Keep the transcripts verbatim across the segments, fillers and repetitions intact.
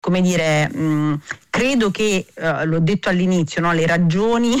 come dire, mh, credo che, uh, l'ho detto all'inizio, no, le ragioni,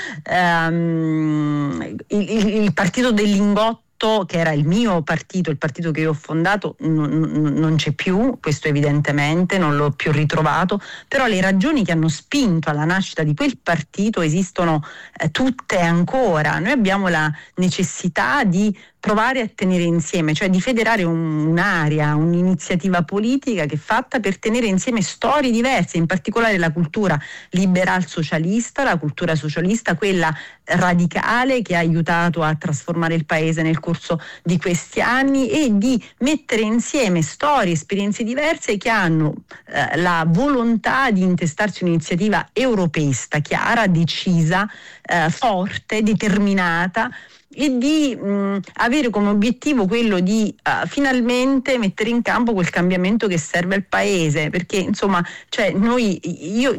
um, il, il, il partito del Lingotto, che era il mio partito, il partito che io ho fondato, non, non c'è più, questo evidentemente, non l'ho più ritrovato, però le ragioni che hanno spinto alla nascita di quel partito esistono eh, tutte ancora. Noi abbiamo la necessità di provare a tenere insieme, cioè di federare un, un'area, un'iniziativa politica che è fatta per tenere insieme storie diverse, in particolare la cultura liberal socialista, la cultura socialista, quella radicale che ha aiutato a trasformare il paese nel corso di questi anni, e di mettere insieme storie, esperienze diverse che hanno eh, la volontà di intestarsi un'iniziativa europeista, chiara, decisa, eh, forte, determinata, e di mh, avere come obiettivo quello di uh, finalmente mettere in campo quel cambiamento che serve al paese, perché insomma, cioè noi io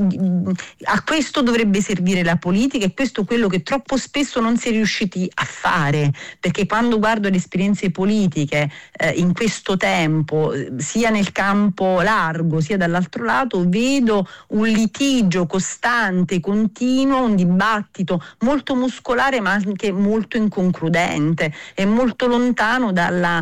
a questo dovrebbe servire la politica, e questo è quello che troppo spesso non si è riusciti a fare, perché quando guardo le esperienze politiche eh, in questo tempo, sia nel campo largo sia dall'altro lato, vedo un litigio costante, continuo, un dibattito molto muscolare ma anche molto inconcludente, è molto lontano dalla,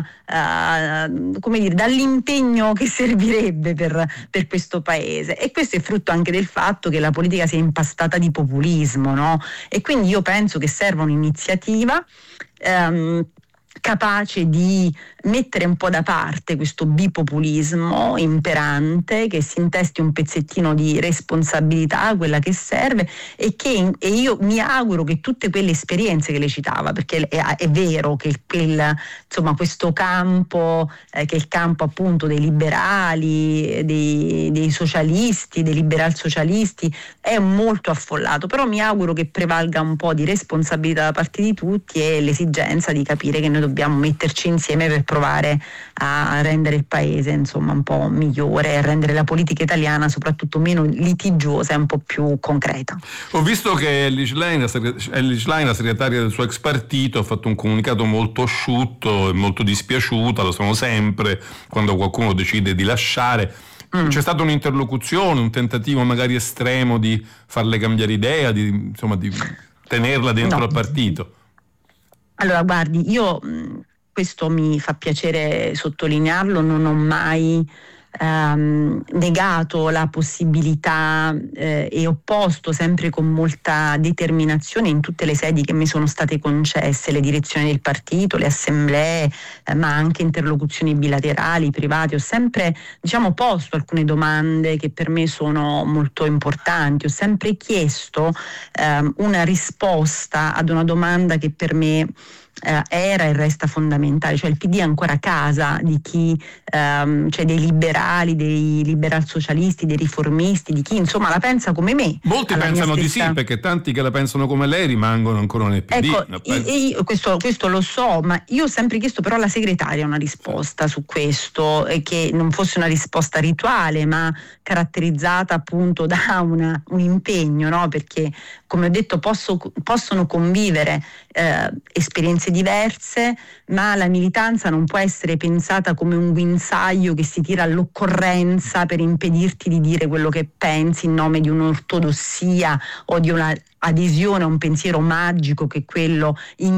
uh, come dire, dall'impegno che servirebbe per, per questo paese, e questo è frutto anche del fatto che la politica si è impastata di populismo, no? E quindi io penso che serva un'iniziativa um, capace di mettere un po' da parte questo bipopulismo imperante, che si intesti un pezzettino di responsabilità, quella che serve, e che e io mi auguro che tutte quelle esperienze che lei citava, perché è, è vero che il, il, insomma questo campo eh, che è il campo appunto dei liberali, dei, dei socialisti, dei liberal socialisti, è molto affollato, però mi auguro che prevalga un po' di responsabilità da parte di tutti e l'esigenza di capire che noi dobbiamo metterci insieme per provare a rendere il paese insomma un po' migliore, e rendere la politica italiana soprattutto meno litigiosa e un po' più concreta. Ho visto che Elly Schlein, la segretaria del suo ex partito, ha fatto un comunicato molto asciutto e molto dispiaciuta, lo sono sempre quando qualcuno decide di lasciare. Mm. C'è stata un'interlocuzione, un tentativo magari estremo di farle cambiare idea, di, insomma, di tenerla dentro no. al partito? Allora, guardi, io questo mi fa piacere sottolinearlo, non ho mai ehm, negato la possibilità eh, e opposto sempre con molta determinazione in tutte le sedi che mi sono state concesse, le direzioni del partito, le assemblee, eh, ma anche interlocuzioni bilaterali, private. Ho sempre, diciamo, posto alcune domande che per me sono molto importanti. Ho sempre chiesto ehm, una risposta ad una domanda che per me Uh, era e resta fondamentale, cioè il P D è ancora a casa di chi, um, cioè dei liberali, dei liberal socialisti, dei riformisti, di chi insomma la pensa come me. Molti pensano di sì, perché tanti che la pensano come lei rimangono ancora nel P D. Ecco, no, e, e io, questo, questo lo so, ma io ho sempre chiesto però alla segretaria una risposta su questo, e che non fosse una risposta rituale, ma caratterizzata appunto da una, un impegno, no? Perché come ho detto posso, possono convivere eh, esperienze diverse, ma la militanza non può essere pensata come un guinzaglio che si tira all'occorrenza per impedirti di dire quello che pensi in nome di un'ortodossia o di una adesione a un pensiero magico che è quello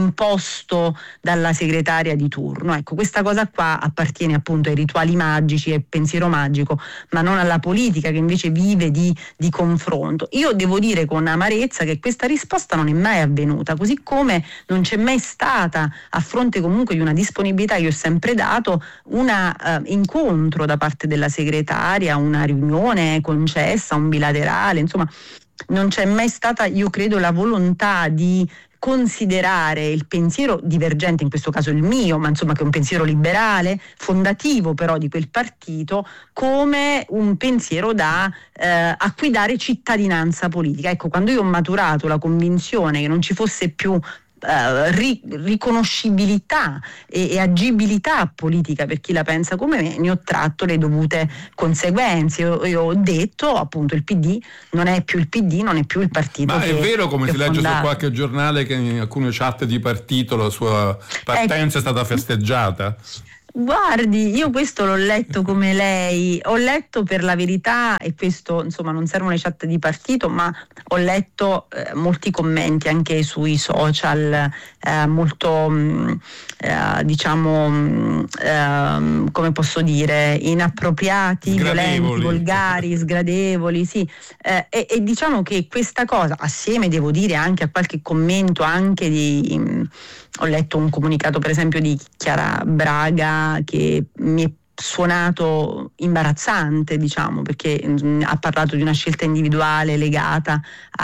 imposto dalla segretaria di turno. Ecco, questa cosa qua appartiene appunto ai rituali magici e al pensiero magico, ma non alla politica che invece vive di, di confronto. Io devo dire con amarezza che questa risposta non è mai avvenuta, così come non c'è mai stata, a fronte comunque di una disponibilità che ho sempre dato, un uh, incontro da parte della segretaria, una riunione concessa, un bilaterale, insomma non c'è mai stata, io credo, la volontà di considerare il pensiero divergente, in questo caso il mio, ma insomma che è un pensiero liberale, fondativo però di quel partito, come un pensiero da eh, a cui dare cittadinanza politica. Ecco, quando io ho maturato la convinzione che non ci fosse più Uh, ri- riconoscibilità e-, e agibilità politica per chi la pensa come me, ne ho tratto le dovute conseguenze. Io, io ho detto appunto il P D non è più il P D, non è più il partito. Ma che, è vero, come si legge fondato. su qualche giornale, che in alcune chat di partito la sua partenza ecco, è stata festeggiata? Guardi, io questo l'ho letto come lei, ho letto per la verità, e questo insomma non servono le chat di partito, ma ho letto eh, molti commenti anche sui social, eh, molto mh, eh, diciamo mh, eh, come posso dire, inappropriati, violenti, volgari, sgradevoli, sì, eh, e, e diciamo che questa cosa, assieme devo dire anche a qualche commento anche di mh, ho letto un comunicato per esempio di Chiara Braga che mi è suonato imbarazzante, diciamo, perché mh, ha parlato di una scelta individuale legata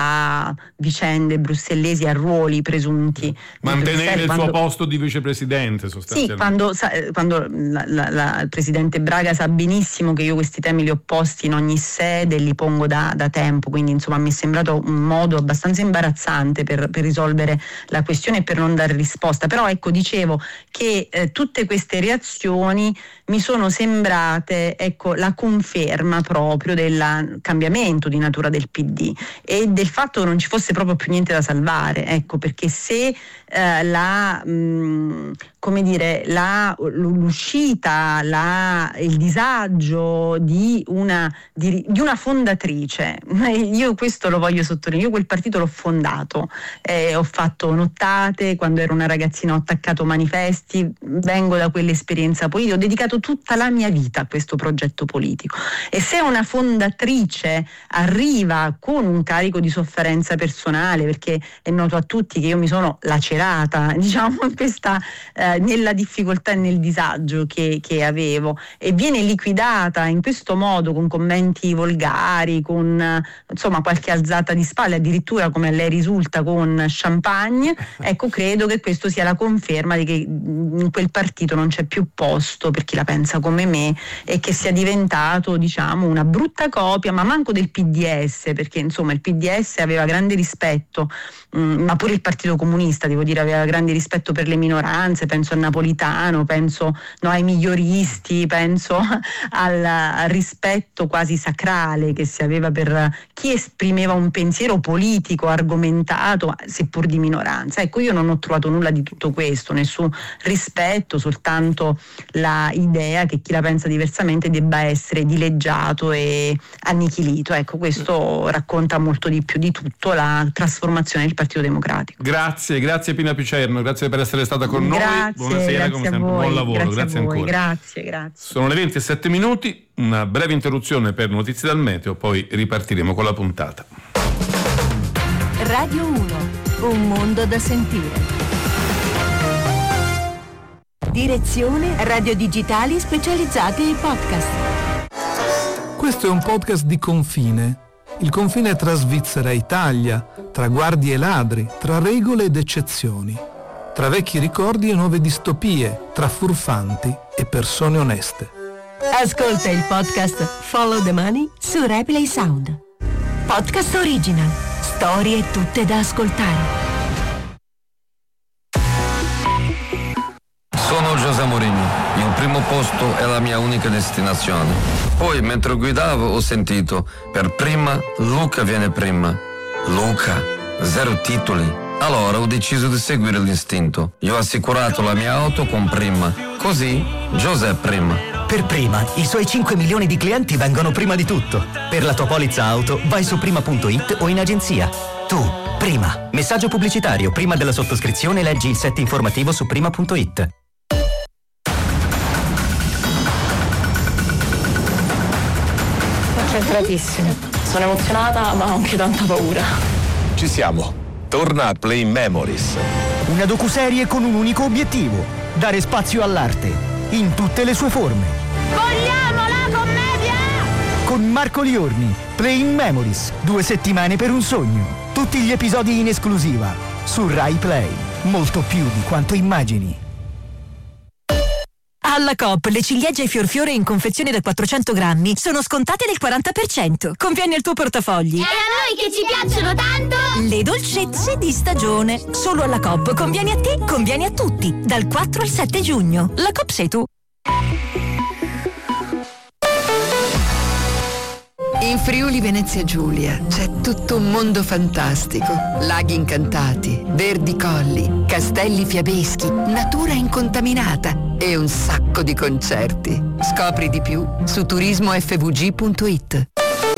a vicende brussellesi, a ruoli presunti. Mantenere il quando, suo posto di vicepresidente sostanzialmente. Sì, quando, sa, quando la, la, la, il presidente Braga sa benissimo che io questi temi li ho posti in ogni sede e li pongo da, da tempo, quindi insomma mi è sembrato un modo abbastanza imbarazzante per, per risolvere la questione e per non dare risposta. Però ecco, dicevo che eh, tutte queste reazioni mi sono sembrate ecco la conferma proprio del cambiamento di natura del P D e del fatto che non ci fosse proprio più niente da salvare, ecco, perché se eh, la mh, come dire la, l'uscita, la, il disagio di una, di, di una fondatrice, io questo lo voglio sottolineare, io quel partito l'ho fondato, eh, ho fatto nottate quando ero una ragazzina, ho attaccato manifesti, vengo da quell'esperienza politica, ho dedicato tutta la mia vita a questo progetto politico e se una fondatrice arriva con un carico di sofferenza personale, perché è noto a tutti che io mi sono lacerata diciamo in questa, eh, nella difficoltà e nel disagio che, che avevo, e viene liquidata in questo modo con commenti volgari, con insomma qualche alzata di spalle, addirittura come a lei risulta con champagne, ecco credo che questo sia la conferma di che in quel partito non c'è più posto per chi la pensa come me e che sia diventato diciamo una brutta copia, ma manco del P D S, perché insomma il P D S aveva grande rispetto, mh, ma pure il Partito Comunista devo dire aveva grande rispetto per le minoranze, penso a Napolitano, penso no, ai miglioristi, penso al, al rispetto quasi sacrale che si aveva per chi esprimeva un pensiero politico argomentato seppur di minoranza. Ecco, io non ho trovato nulla di tutto questo, nessun rispetto, soltanto la idea che chi la pensa diversamente debba essere dileggiato e annichilito. Ecco, questo racconta molto di più di tutto la trasformazione del Partito Democratico. Grazie, grazie Pina Picerno, grazie per essere stata con grazie, noi. Buonasera, come sempre, buon lavoro, grazie, grazie ancora. Grazie, grazie. Sono le venti e sette minuti, una breve interruzione per notizie dal meteo, poi ripartiremo con la puntata. Radio uno, un mondo da sentire. Direzione Radio Digitali specializzati in podcast. Questo è un podcast di confine. Il confine tra Svizzera e Italia, tra guardie e ladri, tra regole ed eccezioni, tra vecchi ricordi e nuove distopie, tra furfanti e persone oneste. Ascolta il podcast Follow the Money su Replay Sound. Podcast original. Storie tutte da ascoltare. Sono José Mourinho, il primo posto è la mia unica destinazione. Poi mentre guidavo ho sentito, per prima Luca viene prima. Luca, zero titoli. Allora ho deciso di seguire l'istinto. Io ho assicurato la mia auto con Prima. Così José prima. Per Prima, i suoi cinque milioni di clienti vengono prima di tutto. Per la tua polizza auto vai su prima punto it o in agenzia. Tu, Prima. Messaggio pubblicitario. Prima della sottoscrizione leggi il set informativo su prima punto it. Concentratissimo. Sono emozionata ma ho anche tanta paura. Ci siamo. Torna a Play Memories. Una docuserie con un unico obiettivo: dare spazio all'arte, in tutte le sue forme. Vogliamo la commedia! Con Marco Liorni, Playing Memories, due settimane per un sogno. Tutti gli episodi in esclusiva su Rai Play. Molto più di quanto immagini. Alla Coop le ciliegie e fiorfiore in confezione da quattrocento grammi sono scontate del quaranta per cento. Conviene al tuo portafogli. E a noi che ci piacciono tanto! Le dolcezze di stagione. Solo alla Coop. Conviene a te, conviene a tutti. Dal quattro al sette giugno. La Coop sei tu. In Friuli Venezia Giulia c'è tutto un mondo fantastico. Laghi incantati, verdi colli, castelli fiabeschi, natura incontaminata e un sacco di concerti. Scopri di più su turismo effe vu gi punto it.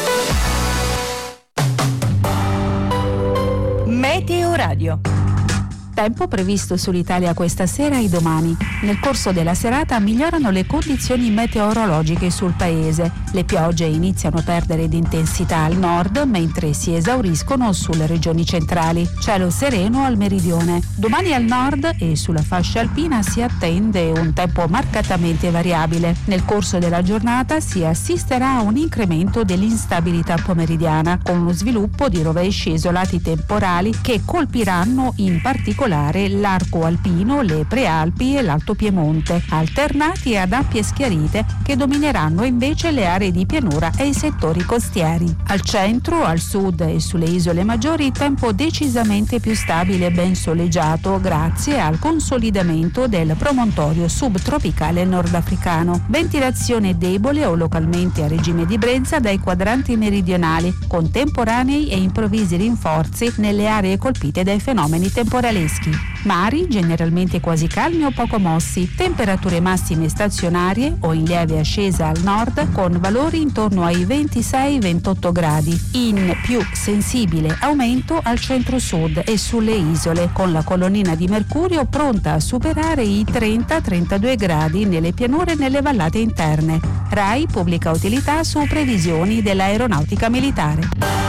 Meteo Radio. Tempo previsto sull'Italia questa sera e domani. Nel corso della serata migliorano le condizioni meteorologiche sul paese. Le piogge iniziano a perdere di intensità al nord, mentre si esauriscono sulle regioni centrali. Cielo sereno al meridione. Domani al nord e sulla fascia alpina si attende un tempo marcatamente variabile. Nel corso della giornata si assisterà a un incremento dell'instabilità pomeridiana, con uno sviluppo di rovesci isolati temporali che colpiranno in particolare l'arco alpino, le prealpi e l'Alto Piemonte, alternati ad ampie schiarite che domineranno invece le aree di pianura e i settori costieri. Al centro, al sud e sulle isole maggiori tempo decisamente più stabile e ben soleggiato grazie al consolidamento del promontorio subtropicale nordafricano. Ventilazione debole o localmente a regime di brezza dai quadranti meridionali, con temporanei e improvvisi rinforzi nelle aree colpite dai fenomeni temporaleschi. Mari generalmente quasi calmi o poco mossi, temperature massime stazionarie o in lieve ascesa al nord con valori intorno ai ventisei ventotto gradi, in più sensibile aumento al centro-sud e sulle isole, con la colonnina di mercurio pronta a superare i trenta trentadue gradi nelle pianure e nelle vallate interne. RAI pubblica utilità su previsioni dell'aeronautica militare.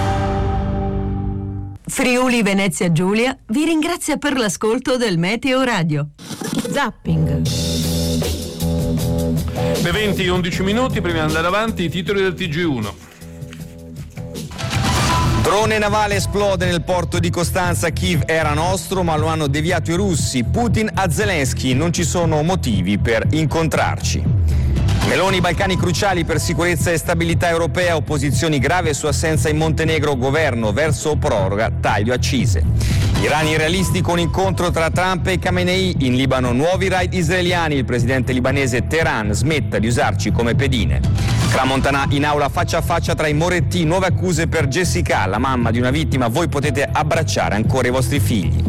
Friuli Venezia Giulia vi ringrazia per l'ascolto del Meteo Radio. Zapping. Le venti e undici minuti, prima di andare avanti, i titoli del T G uno. Drone navale esplode nel porto di Costanza, Kiev era nostro ma lo hanno deviato i russi. Putin a Zelensky, non ci sono motivi per incontrarci. Meloni, Balcani cruciali per sicurezza e stabilità europea, opposizioni grave su assenza in Montenegro, governo verso proroga, taglio accise. Iran irrealistico, un incontro tra Trump e Khamenei, in Libano nuovi raid israeliani, il presidente libanese Teheran smetta di usarci come pedine. Tramontana in aula faccia a faccia tra i Moretti, nuove accuse per Jessica, la mamma di una vittima, voi potete abbracciare ancora i vostri figli.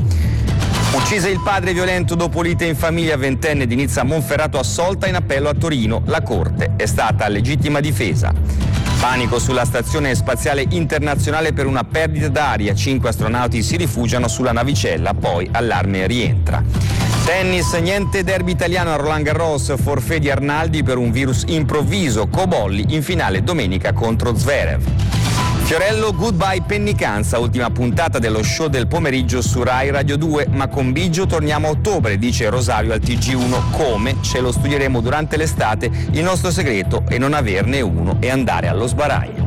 Uccise il padre violento dopo lite in famiglia, ventenne di Nizza Monferrato assolta in appello a Torino, la corte è stata legittima difesa. Panico sulla stazione spaziale internazionale per una perdita d'aria, cinque astronauti si rifugiano sulla navicella, poi allarme rientra. Tennis, niente derby italiano a Roland Garros, forfait di Arnaldi per un virus improvviso, Cobolli in finale domenica contro Zverev. Fiorello, goodbye pennicanza, ultima puntata dello show del pomeriggio su Rai Radio due, ma con Biggio torniamo a ottobre, dice Rosario al T G uno, come ce lo studieremo durante l'estate, il nostro segreto è non averne uno e andare allo sbaraglio.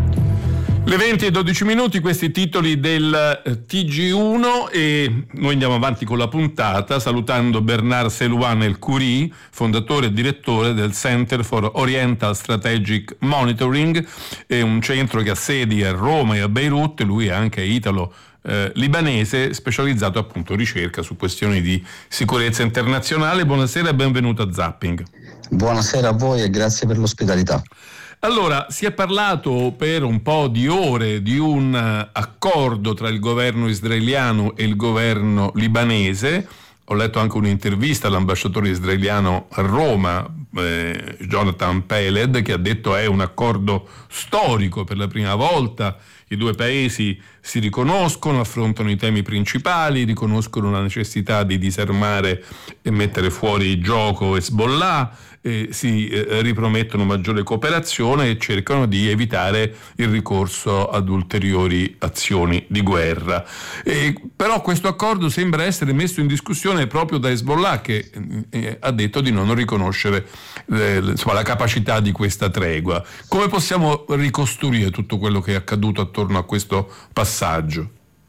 Le venti e dodici minuti, questi titoli del T G uno, e noi andiamo avanti con la puntata salutando Bernard Selouan El-Khoury, fondatore e direttore del Center for Oriental Strategic Monitoring, è un centro che ha sedi a Roma e a Beirut. Lui è anche italo eh, libanese, specializzato appunto in ricerca su questioni di sicurezza internazionale. Buonasera e benvenuto a Zapping. Buonasera a voi e grazie per l'ospitalità. Allora, si è parlato per un po' di ore di un accordo tra il governo israeliano e il governo libanese. Ho letto anche un'intervista all'ambasciatore israeliano a Roma, eh, Jonathan Peled, che ha detto è un accordo storico, per la prima volta i due paesi si riconoscono, affrontano i temi principali, riconoscono la necessità di disarmare e mettere fuori gioco Hezbollah, eh, si eh, ripromettono maggiore cooperazione e cercano di evitare il ricorso ad ulteriori azioni di guerra. Eh, però questo accordo sembra essere messo in discussione proprio da Hezbollah, che eh, ha detto di non riconoscere eh, insomma, la capacità di questa tregua. Come possiamo ricostruire tutto quello che è accaduto attorno a questo passaggio?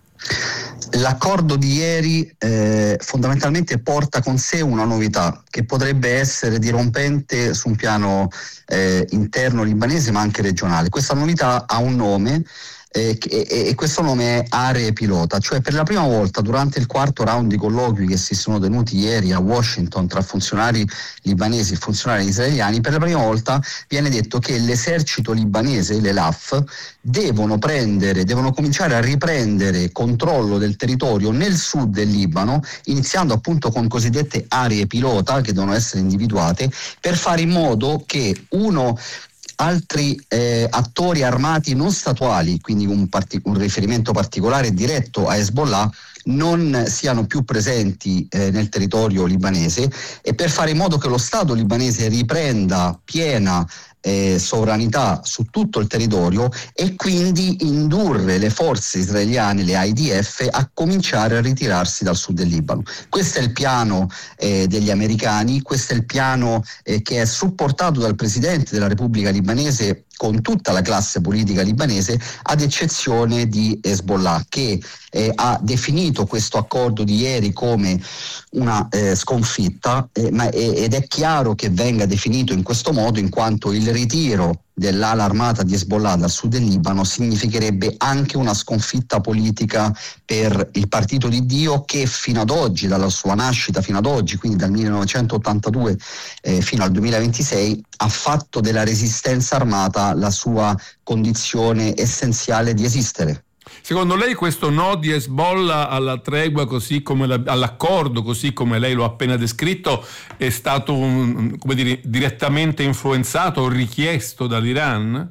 L'accordo di ieri eh, fondamentalmente porta con sé una novità che potrebbe essere dirompente su un piano eh, interno libanese ma anche regionale. Questa novità ha un nome E, e, e questo nome è Aree Pilota, cioè per la prima volta durante il quarto round di colloqui che si sono tenuti ieri a Washington tra funzionari libanesi e funzionari israeliani, per la prima volta viene detto che l'esercito libanese, le L A F, devono prendere, devono cominciare a riprendere controllo del territorio nel sud del Libano, iniziando appunto con cosiddette aree pilota che devono essere individuate, per fare in modo che uno altri eh, attori armati non statuali, quindi un, partic- un riferimento particolare diretto a Hezbollah, non siano più presenti eh, nel territorio libanese, e per fare in modo che lo Stato libanese riprenda piena Eh, sovranità su tutto il territorio e quindi indurre le forze israeliane, le I D F, a cominciare a ritirarsi dal sud del Libano. Questo è il piano eh, degli americani, questo è il piano eh, che è supportato dal presidente della Repubblica libanese con tutta la classe politica libanese, ad eccezione di Hezbollah, che eh, ha definito questo accordo di ieri come una eh, sconfitta, eh, ma, eh, ed è chiaro che venga definito in questo modo in quanto il ritiro dell'ala armata di Hezbollah dal sud del Libano significherebbe anche una sconfitta politica per il Partito di Dio, che fino ad oggi, dalla sua nascita fino ad oggi, quindi dal millenovecentottantadue eh, fino al duemilaventisei, ha fatto della resistenza armata la sua condizione essenziale di esistere. Secondo lei questo no di Hezbollah alla tregua, così come la, all'accordo, così come lei lo ha appena descritto, è stato un, come dire, direttamente influenzato o richiesto dall'Iran?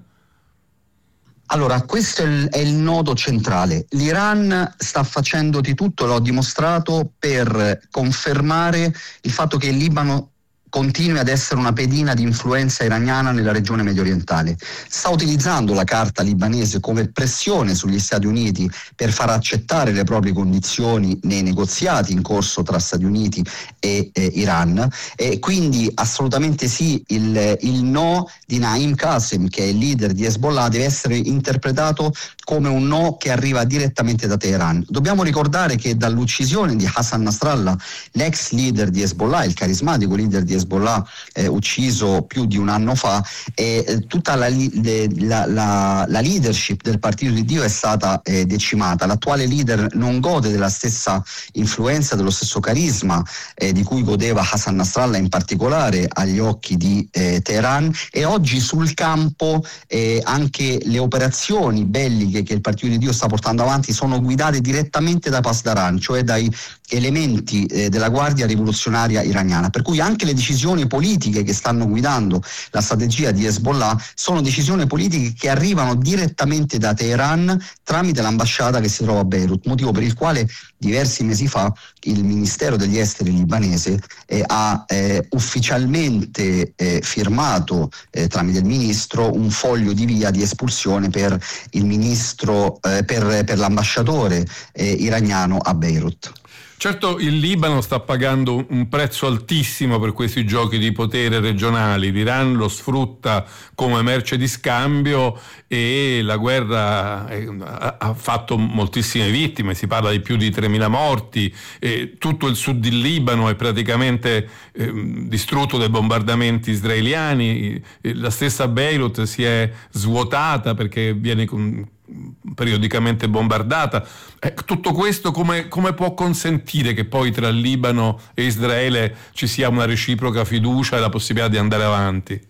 Allora, questo è il, è il nodo centrale. L'Iran sta facendo di tutto, l'ho dimostrato, per confermare il fatto che il Libano continui ad essere una pedina di influenza iraniana nella regione mediorientale. Sta utilizzando la carta libanese come pressione sugli Stati Uniti per far accettare le proprie condizioni nei negoziati in corso tra Stati Uniti e eh, Iran, e quindi assolutamente sì, il, il no di Naim Qasem, che è il leader di Hezbollah, deve essere interpretato come un no che arriva direttamente da Teheran. Dobbiamo ricordare che dall'uccisione di Hassan Nasrallah, l'ex leader di Hezbollah, il carismatico leader di Hezbollah, Hezbollah eh, ucciso più di un anno fa, e eh, tutta la, la, la, la leadership del Partito di Dio è stata eh, decimata. L'attuale leader non gode della stessa influenza, dello stesso carisma eh, di cui godeva Hassan Nasrallah, in particolare agli occhi di eh, Teheran, e oggi sul campo eh, anche le operazioni belliche che il Partito di Dio sta portando avanti sono guidate direttamente da Pasdaran, cioè dai elementi eh, della Guardia Rivoluzionaria iraniana, per cui anche le decisioni politiche che stanno guidando la strategia di Hezbollah sono decisioni politiche che arrivano direttamente da Teheran tramite l'ambasciata che si trova a Beirut, motivo per il quale diversi mesi fa il Ministero degli Esteri libanese eh, ha eh, ufficialmente eh, firmato eh, tramite il ministro un foglio di via di espulsione per il ministro eh, per, per l'ambasciatore eh, iraniano a Beirut. Certo, il Libano sta pagando un prezzo altissimo per questi giochi di potere regionali. L'Iran lo sfrutta come merce di scambio e la guerra ha fatto moltissime vittime, si parla di più di tremila morti, e tutto il sud del Libano è praticamente eh, distrutto dai bombardamenti israeliani, la stessa Beirut si è svuotata perché viene con periodicamente bombardata. Eh, tutto questo come, come può consentire che poi tra il Libano e Israele ci sia una reciproca fiducia e la possibilità di andare avanti?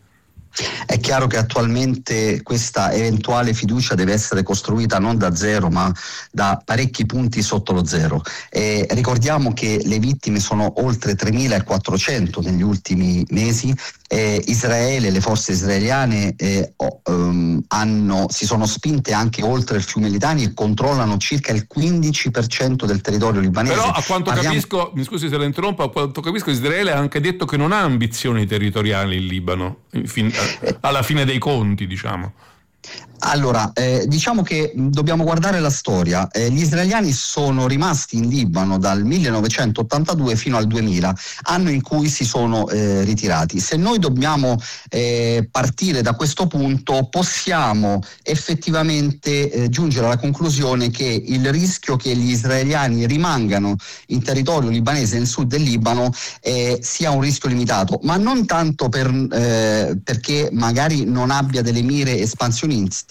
È chiaro che attualmente questa eventuale fiducia deve essere costruita non da zero, ma da parecchi punti sotto lo zero. E ricordiamo che le vittime sono oltre tremilaquattrocento negli ultimi mesi. Eh, Israele, le forze israeliane eh, oh, um, hanno, si sono spinte anche oltre il fiume Litani e controllano circa il quindici per cento del territorio libanese. Però a quanto Parliamo... capisco, mi scusi se la interrompo, a quanto capisco Israele ha anche detto che non ha ambizioni territoriali in Libano, in fin, alla fine dei conti, diciamo. Allora, eh, diciamo che dobbiamo guardare la storia. Eh, gli israeliani sono rimasti in Libano dal millenovecentottantadue fino al duemila, anno in cui si sono eh, ritirati. Se noi dobbiamo eh, partire da questo punto, possiamo effettivamente eh, giungere alla conclusione che il rischio che gli israeliani rimangano in territorio libanese nel sud del Libano eh, sia un rischio limitato, ma non tanto per, eh, perché magari non abbia delle mire espansionistiche,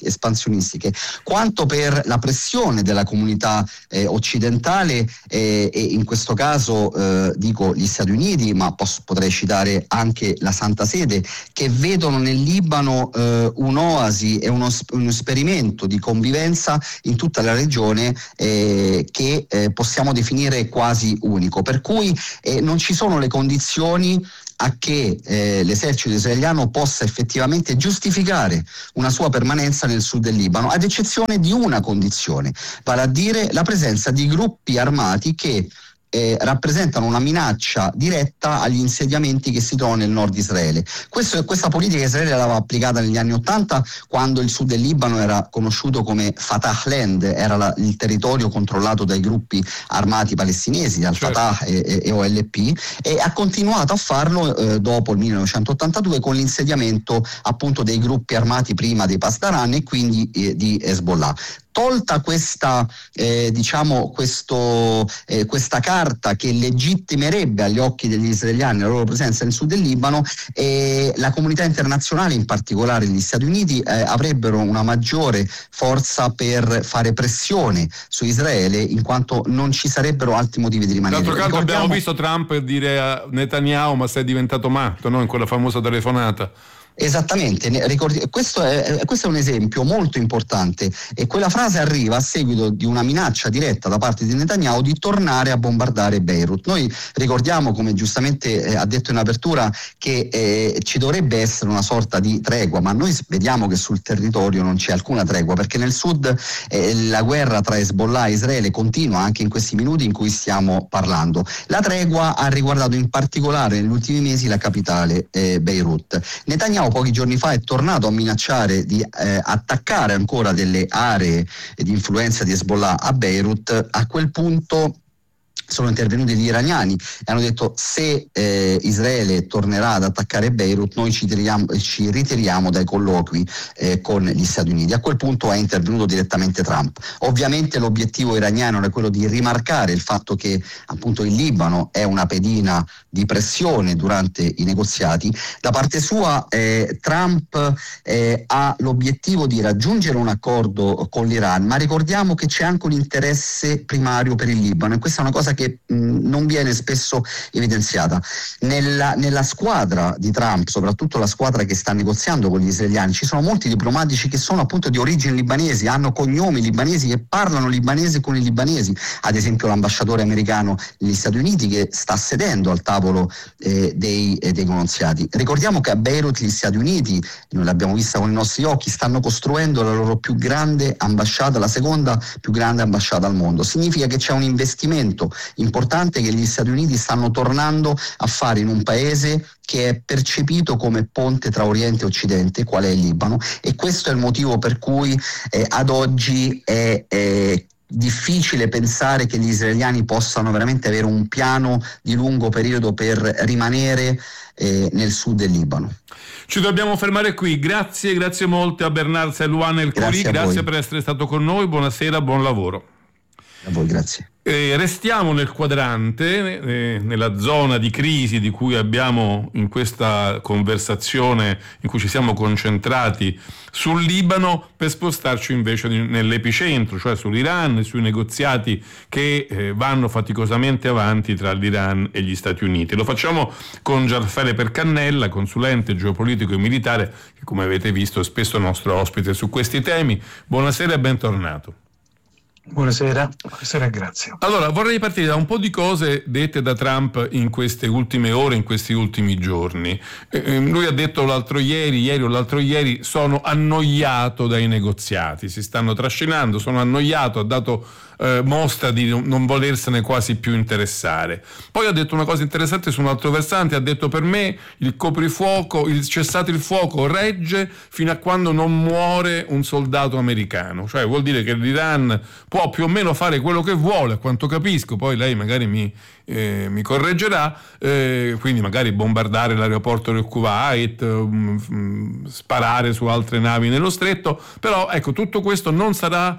espansionistiche, quanto per la pressione della comunità eh, occidentale eh, e in questo caso eh, dico gli Stati Uniti, ma posso, potrei citare anche la Santa Sede, che vedono nel Libano eh, un'oasi e uno, un esperimento di convivenza in tutta la regione eh, che eh, possiamo definire quasi unico, per cui eh, non ci sono le condizioni a che eh, l'esercito israeliano possa effettivamente giustificare una sua permanenza nel sud del Libano, ad eccezione di una condizione, vale a dire la presenza di gruppi armati che Eh, rappresentano una minaccia diretta agli insediamenti che si trovano nel nord di Israele. Questo, questa politica Israele l'aveva applicata negli anni Ottanta, quando il sud del Libano era conosciuto come Fatah Land, era la, il territorio controllato dai gruppi armati palestinesi, al certo. Fatah e, e, e O L P, e ha continuato a farlo eh, dopo il millenovecentottantadue con l'insediamento appunto dei gruppi armati prima dei Pasdaran e quindi eh, di Hezbollah. Tolta questa, eh, diciamo, questo, eh, questa carta che legittimerebbe agli occhi degli israeliani la loro presenza nel sud del Libano, eh, la comunità internazionale, in particolare gli Stati Uniti, eh, avrebbero una maggiore forza per fare pressione su Israele, in quanto non ci sarebbero altri motivi di rimanere. D'altro canto abbiamo visto Trump dire a Netanyahu: ma sei diventato matto, no? In quella famosa telefonata. Esattamente, questo è, questo è un esempio molto importante, e quella frase arriva a seguito di una minaccia diretta da parte di Netanyahu di tornare a bombardare Beirut. Noi ricordiamo, come giustamente eh, ha detto in apertura, che eh, ci dovrebbe essere una sorta di tregua, ma noi vediamo che sul territorio non c'è alcuna tregua, perché nel sud eh, la guerra tra Hezbollah e Israele continua anche in questi minuti in cui stiamo parlando. La tregua ha riguardato in particolare negli ultimi mesi la capitale eh, Beirut. Netanyahu pochi giorni fa è tornato a minacciare di eh, attaccare ancora delle aree di influenza di Hezbollah a Beirut. A quel punto sono intervenuti gli iraniani e hanno detto: se eh, Israele tornerà ad attaccare Beirut, noi ci, tiriamo, ci ritiriamo dai colloqui eh, con gli Stati Uniti. A quel punto è intervenuto direttamente Trump. Ovviamente l'obiettivo iraniano era quello di rimarcare il fatto che appunto il Libano è una pedina di pressione durante i negoziati. Da parte sua eh, Trump eh, ha l'obiettivo di raggiungere un accordo con l'Iran, ma ricordiamo che c'è anche un interesse primario per il Libano, e questa è una cosa che mh, non viene spesso evidenziata. Nella, nella squadra di Trump, soprattutto la squadra che sta negoziando con gli israeliani, ci sono molti diplomatici che sono appunto di origini libanesi, hanno cognomi libanesi e parlano libanese con i libanesi, ad esempio l'ambasciatore americano negli Stati Uniti che sta sedendo al tavolo eh, dei, eh, dei negoziati. Ricordiamo che a Beirut gli Stati Uniti, noi l'abbiamo vista con i nostri occhi, stanno costruendo la loro più grande ambasciata, la seconda più grande ambasciata al mondo. Significa che c'è un investimento importante che gli Stati Uniti stanno tornando a fare in un paese che è percepito come ponte tra Oriente e Occidente, qual è il Libano, e questo è il motivo per cui eh, ad oggi è, è difficile pensare che gli israeliani possano veramente avere un piano di lungo periodo per rimanere eh, nel sud del Libano. Ci dobbiamo fermare qui. Grazie, grazie molte a Bernard Selouan El Khoury, grazie, grazie per essere stato con noi, buonasera, buon lavoro. A voi, grazie. Eh, restiamo nel quadrante, eh, nella zona di crisi di cui abbiamo in questa conversazione, in cui ci siamo concentrati sul Libano, per spostarci invece nell'epicentro, cioè sull'Iran, sui negoziati che eh, vanno faticosamente avanti tra l'Iran e gli Stati Uniti. Lo facciamo con Gianraffaele Percannella, consulente geopolitico e militare, che come avete visto è spesso nostro ospite su questi temi. Buonasera e bentornato. Buonasera, buonasera e grazie. Allora, vorrei partire da un po' di cose dette da Trump in queste ultime ore, in questi ultimi giorni. Eh, lui ha detto l'altro ieri, ieri o l'altro ieri, sono annoiato dai negoziati, si stanno trascinando, sono annoiato, ha dato eh, mostra di non, non volersene quasi più interessare. Poi ha detto una cosa interessante su un altro versante, ha detto: per me il coprifuoco, il cessate il fuoco regge fino a quando non muore un soldato americano, cioè vuol dire che l'Iran può più o meno fare quello che vuole, a quanto capisco, poi lei magari mi, eh, mi correggerà, eh, quindi magari bombardare l'aeroporto del Kuwait, um, sparare su altre navi nello stretto, però ecco, tutto questo non sarà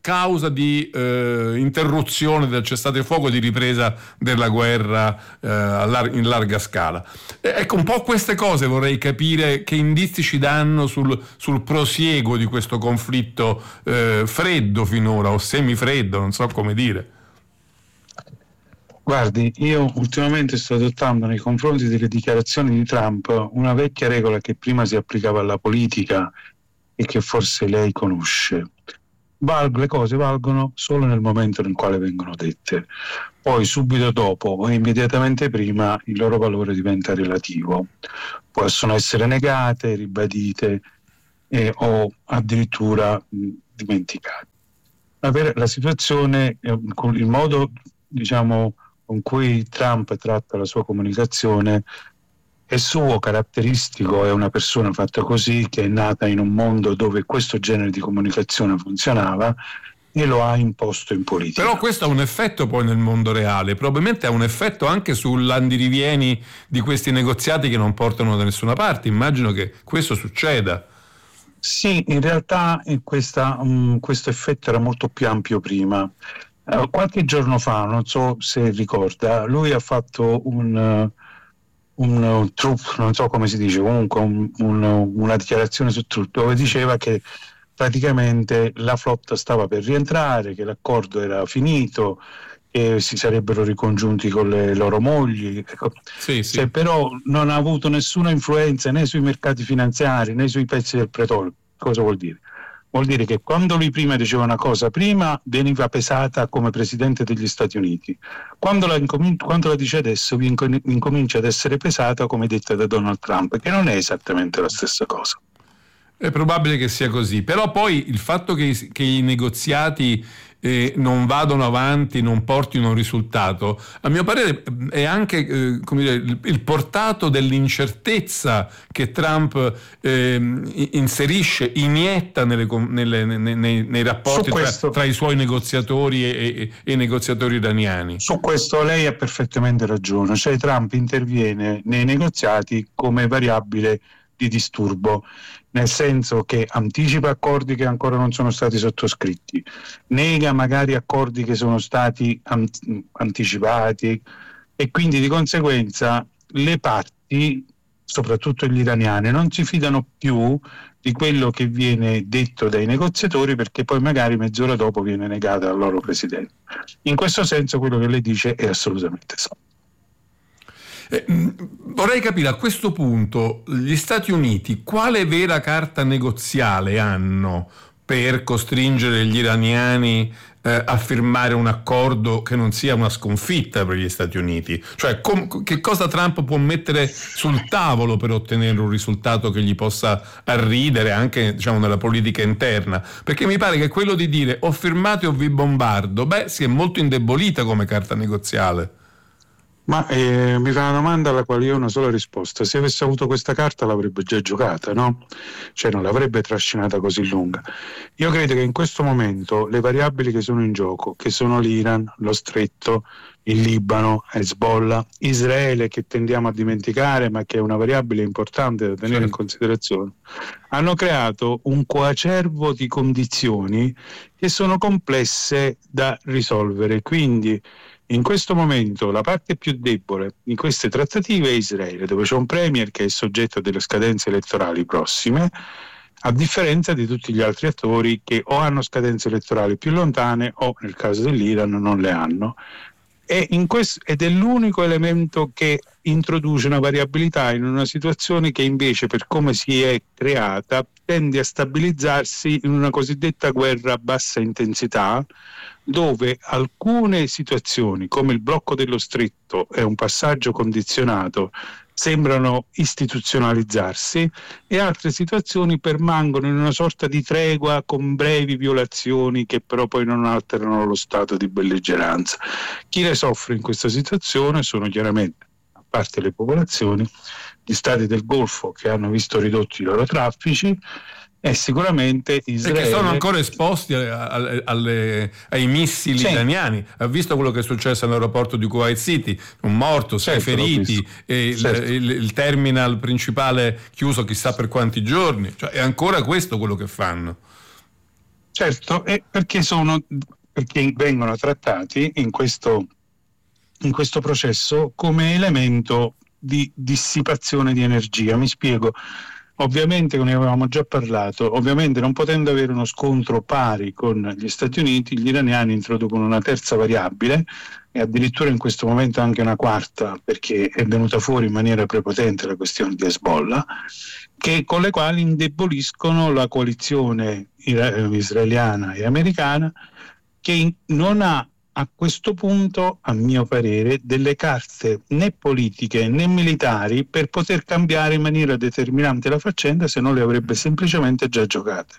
causa di eh, interruzione del cessate il fuoco e di ripresa della guerra eh, in larga scala. Eh, ecco, un po' queste cose vorrei capire, che indizi ci danno sul, sul prosieguo di questo conflitto eh, freddo finora, o semifreddo, non so come dire. Guardi, io ultimamente sto adottando nei confronti delle dichiarazioni di Trump una vecchia regola che prima si applicava alla politica e che forse lei conosce. Val- le cose valgono solo nel momento nel quale vengono dette, poi subito dopo o immediatamente prima il loro valore diventa relativo. Possono essere negate, ribadite eh, o addirittura mh, dimenticate. La, ver- la situazione, eh, con il modo, diciamo, con cui Trump tratta la sua comunicazione è suo, caratteristico, è una persona fatta così, che è nata in un mondo dove questo genere di comunicazione funzionava e lo ha imposto in politica. Però questo ha un effetto poi nel mondo reale, probabilmente ha un effetto anche sull'andirivieni di questi negoziati che non portano da nessuna parte. Immagino che questo succeda. Sì, in realtà questa, um, questo effetto era molto più ampio prima. Uh, qualche giorno fa, non so se ricorda, lui ha fatto un, uh, un uh, truth, non so come si dice, comunque un, un, una dichiarazione su Truth, dove diceva che praticamente la flotta stava per rientrare, che l'accordo era finito, che si sarebbero ricongiunti con le loro mogli. Ecco. Sì, sì. Cioè, però non ha avuto nessuna influenza né sui mercati finanziari né sui pezzi del petrolio. Cosa vuol dire? Vuol dire che quando lui prima diceva una cosa, prima veniva pesata come presidente degli Stati Uniti. Quando la, incomin- quando la dice adesso, incom- incomincia ad essere pesata come detta da Donald Trump, che non è esattamente la stessa cosa. È probabile che sia così, però poi il fatto che, che i negoziati eh, non vadano avanti, non portino un risultato, a mio parere è anche eh, come dire, il, il portato dell'incertezza che Trump eh, inserisce, inietta nelle, nelle, nei, nei, nei rapporti tra, tra i suoi negoziatori e, e, e i negoziatori iraniani. Su questo lei ha perfettamente ragione, cioè Trump interviene nei negoziati come variabile di disturbo, nel senso che anticipa accordi che ancora non sono stati sottoscritti, nega magari accordi che sono stati ant- anticipati e quindi di conseguenza le parti, soprattutto gli iraniani, non si fidano più di quello che viene detto dai negoziatori, perché poi magari mezz'ora dopo viene negato al loro presidente. In questo senso quello che lei dice è assolutamente esatto. Eh, vorrei capire a questo punto gli Stati Uniti quale vera carta negoziale hanno per costringere gli iraniani eh, a firmare un accordo che non sia una sconfitta per gli Stati Uniti, cioè com- che cosa Trump può mettere sul tavolo per ottenere un risultato che gli possa arridere anche, diciamo, nella politica interna, perché mi pare che quello di dire o firmate o vi bombardo, beh, si è molto indebolita come carta negoziale. Ma eh, mi fa una domanda alla quale io ho una sola risposta. Se avesse avuto questa carta l'avrebbe già giocata, no? Cioè non l'avrebbe trascinata così lunga. Io credo che in questo momento le variabili che sono in gioco, che sono l'Iran, lo Stretto, il Libano, Hezbollah, Israele, che tendiamo a dimenticare ma che è una variabile importante da tenere in considerazione, hanno creato un coacervo di condizioni che sono complesse da risolvere. Quindi in questo momento la parte più debole in queste trattative è Israele, dove c'è un premier che è soggetto a delle scadenze elettorali prossime, a differenza di tutti gli altri attori che o hanno scadenze elettorali più lontane o, nel caso dell'Iran, non le hanno. E in questo, ed è l'unico elemento che introduce una variabilità in una situazione che invece, per come si è creata, tende a stabilizzarsi in una cosiddetta guerra a bassa intensità, dove alcune situazioni, come il blocco dello Stretto e un passaggio condizionato, sembrano istituzionalizzarsi e altre situazioni permangono in una sorta di tregua con brevi violazioni che però poi non alterano lo stato di belligeranza. Chi ne soffre in questa situazione sono chiaramente, a parte le popolazioni, gli stati del Golfo che hanno visto ridotti i loro traffici, e sicuramente Israele, e che sono ancora esposti alle, alle, ai missili sì. iraniani. Ha visto quello che è successo all'aeroporto di Kuwait City, un morto, sei certo, feriti, e certo. il, il, il terminal principale chiuso chissà per quanti giorni, cioè è ancora questo quello che fanno. Certo, è perché sono perché vengono trattati in questo, in questo processo come elemento di dissipazione di energia. Mi spiego. Ovviamente, come avevamo già parlato, ovviamente non potendo avere uno scontro pari con gli Stati Uniti, gli iraniani introducono una terza variabile e addirittura in questo momento anche una quarta, perché è venuta fuori in maniera prepotente la questione di Hezbollah, che, con le quali indeboliscono la coalizione israeliana e americana, che non ha a questo punto, a mio parere, delle carte né politiche né militari per poter cambiare in maniera determinante la faccenda, se non le avrebbe semplicemente già giocate.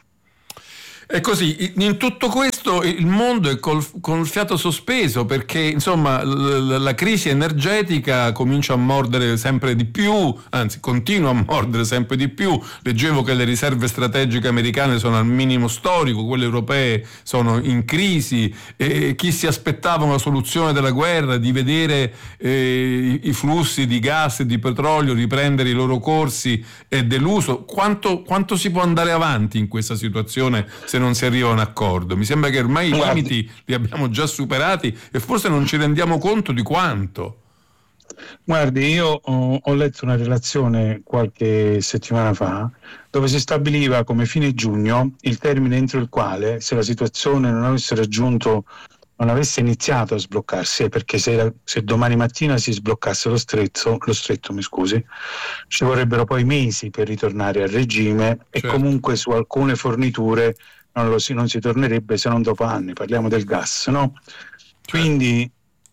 È così, in tutto questo il mondo è col, con il fiato sospeso, perché insomma l- la crisi energetica comincia a mordere sempre di più, anzi continua a mordere sempre di più. Leggevo che le riserve strategiche americane sono al minimo storico, quelle europee sono in crisi, e chi si aspettava una soluzione della guerra, di vedere eh, i flussi di gas e di petrolio riprendere i loro corsi, è deluso. Quanto, quanto si può andare avanti in questa situazione se non si arriva a un accordo? Mi sembra che ormai i limiti li abbiamo già superati e forse non ci rendiamo conto di quanto. Guardi, io ho, ho letto una relazione qualche settimana fa dove si stabiliva come fine giugno il termine entro il quale, se la situazione non avesse raggiunto, non avesse iniziato a sbloccarsi, perché se, se domani mattina si sbloccasse lo stretto, lo stretto mi scusi, ci vorrebbero poi mesi per ritornare al regime. Certo. E comunque su alcune forniture non, lo si, non si tornerebbe se non dopo anni, parliamo del gas, no? Certo. Quindi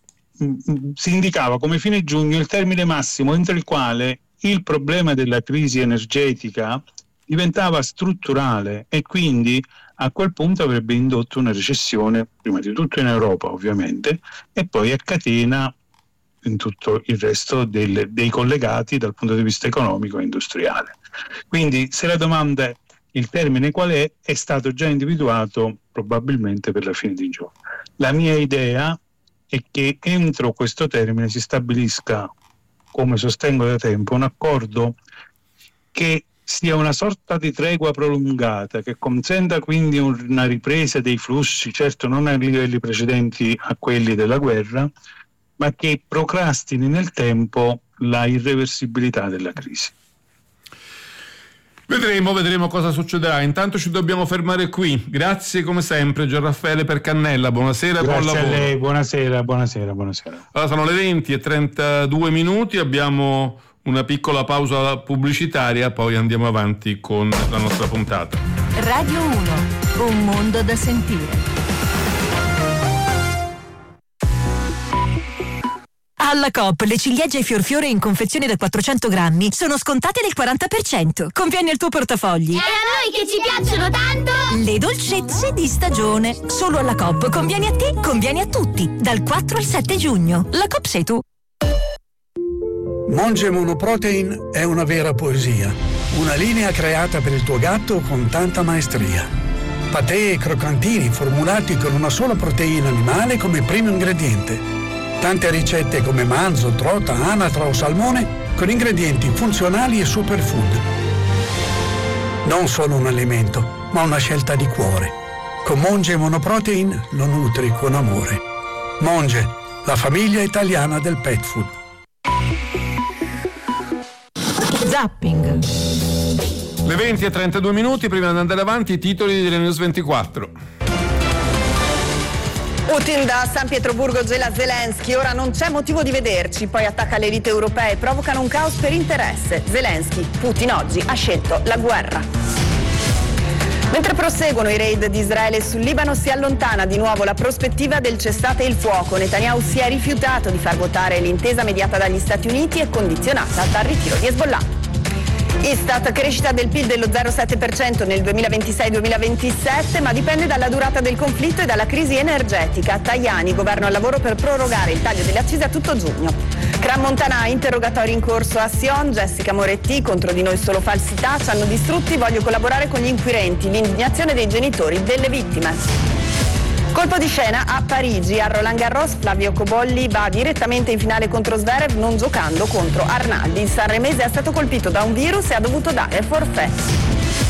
mh, si indicava come fine giugno il termine massimo entro il quale il problema della crisi energetica diventava strutturale e quindi a quel punto avrebbe indotto una recessione, prima di tutto in Europa ovviamente, e poi a catena in tutto il resto del, dei collegati dal punto di vista economico e industriale. Quindi se la domanda è il termine qual è, è stato già individuato probabilmente per la fine di giugno. La mia idea è che entro questo termine si stabilisca, come sostengo da tempo, un accordo che sia una sorta di tregua prolungata, che consenta quindi una ripresa dei flussi, certo non ai livelli precedenti a quelli della guerra, ma che procrastini nel tempo la irreversibilità della crisi. Vedremo, vedremo cosa succederà. Intanto ci dobbiamo fermare qui. Grazie come sempre Gianraffaele Percannella, buonasera. Grazie buon lavoro. a lei, buonasera, buonasera, buonasera. Allora, sono le venti e trentadue minuti, abbiamo una piccola pausa pubblicitaria, poi andiamo avanti con la nostra puntata. Radio uno, un mondo da sentire. Alla Coop le ciliegie Fiorfiore in confezione da quattrocento grammi sono scontate del quaranta per cento. Conviene al tuo portafogli. E a noi che ci piacciono tanto! Le dolcezze di stagione. Solo alla Coop. Conviene a te, conviene a tutti. Dal quattro al sette giugno. La Coop sei tu. Monge Monoprotein è una vera poesia. Una linea creata per il tuo gatto con tanta maestria. Patè e croccantini formulati con una sola proteina animale come primo ingrediente. Tante ricette come manzo, trota, anatra o salmone con ingredienti funzionali e superfood. Non solo un alimento, ma una scelta di cuore. Con Monge Monoprotein lo nutri con amore. Monge, la famiglia italiana del pet food. Zapping. Le venti e trentadue minuti, prima di andare avanti, i titoli delle News ventiquattro. Putin da San Pietroburgo gela Zelensky, ora non c'è motivo di vederci, poi attacca le elite europee, provocano un caos per interesse. Zelensky, Putin oggi ha scelto la guerra. Mentre proseguono i raid di Israele sul Libano, si allontana di nuovo la prospettiva del cessate il fuoco. Netanyahu si è rifiutato di far votare l'intesa mediata dagli Stati Uniti e condizionata dal ritiro di Hezbollah. Istat, crescita del P I L dello zero virgola sette per cento nel duemilaventisei duemilaventisette, ma dipende dalla durata del conflitto e dalla crisi energetica. Tajani, governo al lavoro per prorogare il taglio delle accise a tutto giugno. Cram Montana, interrogatori in corso a Sion. Jessica Moretti, contro di noi solo falsità, ci hanno distrutti, voglio collaborare con gli inquirenti. L'indignazione dei genitori delle vittime. Colpo di scena a Parigi, a Roland Garros, Flavio Cobolli va direttamente in finale contro Zverev non giocando contro Arnaldi. Il sanremese è stato colpito da un virus e ha dovuto dare forfait.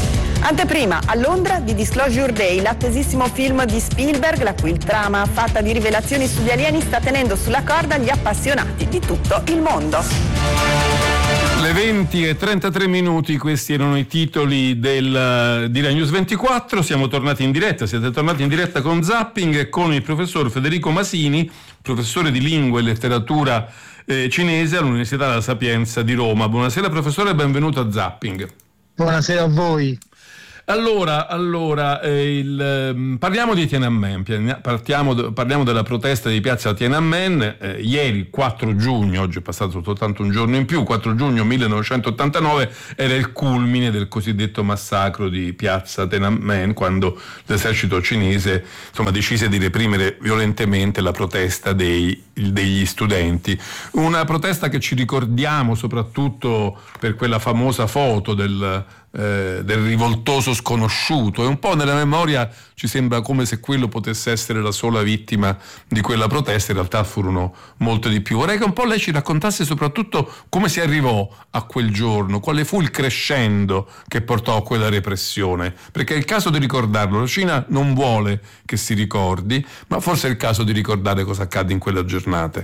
Anteprima, a Londra di Disclosure Day, l'attesissimo film di Spielberg, la cui trama fatta di rivelazioni sugli alieni sta tenendo sulla corda gli appassionati di tutto il mondo. Le venti e trentatré minuti, questi erano i titoli del, di Rai News ventiquattro. Siamo tornati in diretta, siete tornati in diretta con Zapping e con il professor Federico Masini, professore di lingua e letteratura eh, cinese all'Università della Sapienza di Roma. Buonasera professore e benvenuto a Zapping. Buonasera a voi. Allora, allora eh, il, parliamo di Tiananmen, partiamo, parliamo della protesta di piazza Tiananmen. Eh, ieri, quattro giugno, oggi è passato soltanto un giorno in più, quattro giugno millenovecentottantanove era il culmine del cosiddetto massacro di piazza Tiananmen, quando l'esercito cinese insomma, decise di reprimere violentemente la protesta dei, degli studenti. Una protesta che ci ricordiamo soprattutto per quella famosa foto del Eh, del rivoltoso sconosciuto, e un po' nella memoria ci sembra come se quello potesse essere la sola vittima di quella protesta. In realtà furono molte di più. Vorrei che un po' lei ci raccontasse soprattutto come si arrivò a quel giorno, quale fu il crescendo che portò a quella repressione, perché è il caso di ricordarlo. La Cina non vuole che si ricordi, ma forse è il caso di ricordare cosa accadde in quella giornata.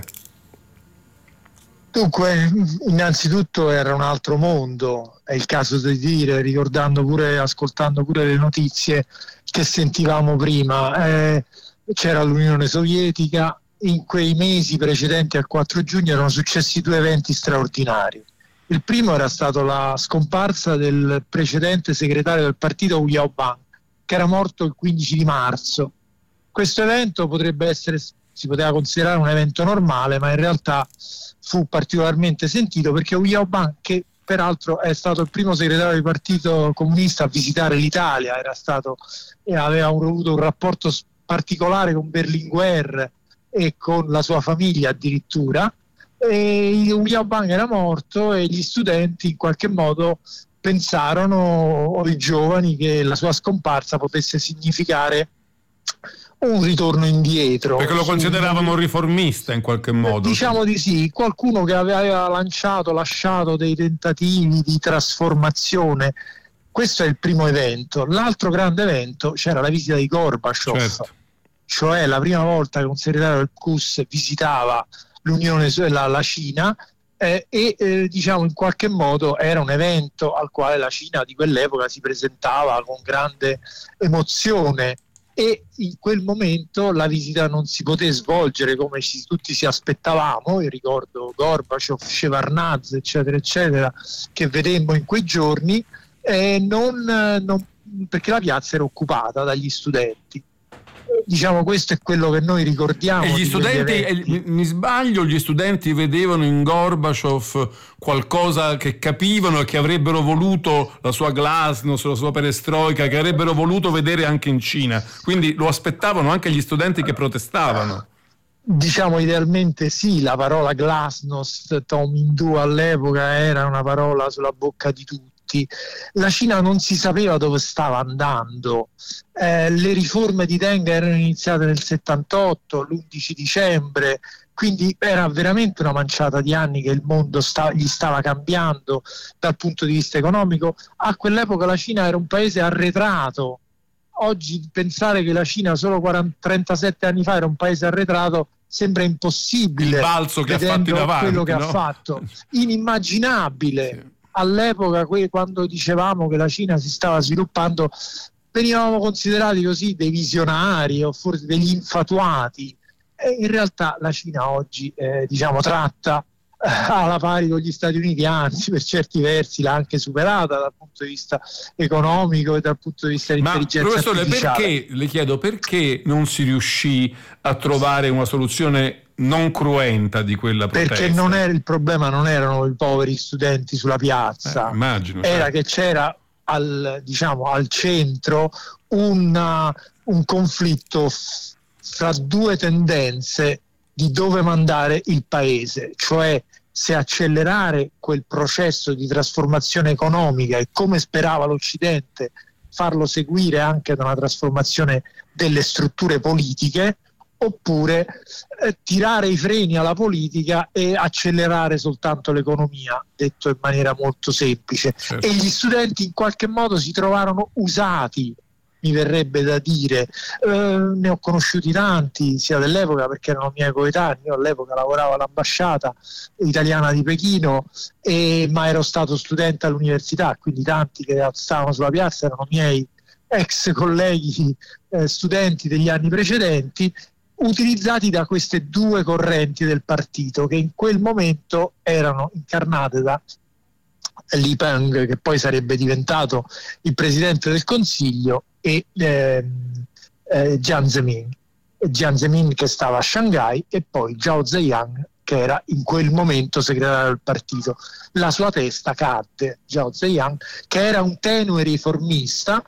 Dunque, innanzitutto era un altro mondo, è il caso di dire, ricordando pure, ascoltando pure le notizie che sentivamo prima. Eh, c'era l'Unione Sovietica, in quei mesi precedenti al quattro giugno erano successi due eventi straordinari. Il primo era stato la scomparsa del precedente segretario del partito Wu Yaobang, che era morto il quindici di marzo. Questo evento potrebbe essere, si poteva considerare un evento normale, ma in realtà fu particolarmente sentito perché Wu Yaobang, che peraltro è stato il primo segretario del Partito Comunista a visitare l'Italia, era stato e aveva avuto un rapporto particolare con Berlinguer e con la sua famiglia addirittura, e Wu Yaobang era morto e gli studenti in qualche modo pensarono, o i giovani, che la sua scomparsa potesse significare un ritorno indietro. Perché lo consideravano un riformista in qualche modo. Diciamo di sì, qualcuno che aveva lanciato, lasciato dei tentativi di trasformazione. Questo è il primo evento. L'altro grande evento, c'era la visita di Gorbaciov, certo. Cioè la prima volta che un segretario del Q S visitava l'Unione, la, la Cina, eh, e eh, diciamo in qualche modo era un evento al quale la Cina di quell'epoca si presentava con grande emozione. E in quel momento la visita non si poté svolgere come ci, tutti si aspettavamo. Io ricordo Gorbaciov, Shevardnadze eccetera eccetera che vedemmo in quei giorni, eh, non, non, perché la piazza era occupata dagli studenti. Diciamo, questo è quello che noi ricordiamo. E gli studenti, mi sbaglio, gli studenti vedevano in Gorbaciov qualcosa che capivano e che avrebbero voluto, la sua glasnost, la sua perestroika, che avrebbero voluto vedere anche in Cina. Quindi lo aspettavano anche gli studenti che protestavano. Diciamo idealmente sì, la parola glasnost, Tao-Mindu all'epoca era una parola sulla bocca di tutti. La Cina non si sapeva dove stava andando, eh, le riforme di Deng erano iniziate nel settantotto, l'undici dicembre, quindi era veramente una manciata di anni che il mondo sta, gli stava cambiando dal punto di vista economico. A quell'epoca la Cina era un paese arretrato. Oggi pensare che la Cina solo quaranta, trentasette anni fa era un paese arretrato sembra impossibile. Il balzo che ha fatto in avanti, quello che no? ha fatto, inimmaginabile. Sì. All'epoca, quando dicevamo che la Cina si stava sviluppando, venivamo considerati così dei visionari o forse degli infatuati, e in realtà la Cina oggi eh, diciamo tratta eh, alla pari con gli Stati Uniti, anzi per certi versi l'ha anche superata dal punto di vista economico e dal punto di vista dell'intelligenza artificiale. Ma professore, perché, le chiedo, perché non si riuscì a trovare una soluzione non cruenta di quella protesta? Perché non era il problema, non erano i poveri studenti sulla piazza, eh, immagino, era certo. che c'era al, diciamo, al centro una, un conflitto f- fra due tendenze di dove mandare il paese, cioè se accelerare quel processo di trasformazione economica e, come sperava l'Occidente, farlo seguire anche da una trasformazione delle strutture politiche, oppure eh, tirare i freni alla politica e accelerare soltanto l'economia, detto in maniera molto semplice. Certo. E gli studenti in qualche modo si trovarono usati, mi verrebbe da dire. Eh, ne ho conosciuti tanti, sia dell'epoca, perché erano miei coetanei. Io all'epoca lavoravo all'ambasciata italiana di Pechino, e, ma ero stato studente all'università, quindi tanti che stavano sulla piazza erano miei ex colleghi eh, studenti degli anni precedenti, utilizzati da queste due correnti del partito, che in quel momento erano incarnate da Li Peng, che poi sarebbe diventato il presidente del Consiglio, e eh, eh, Jiang Zemin. Jiang Zemin che stava a Shanghai, e poi Zhao Ziyang che era in quel momento segretario del partito. La sua testa cadde, Zhao Ziyang, che era un tenue riformista,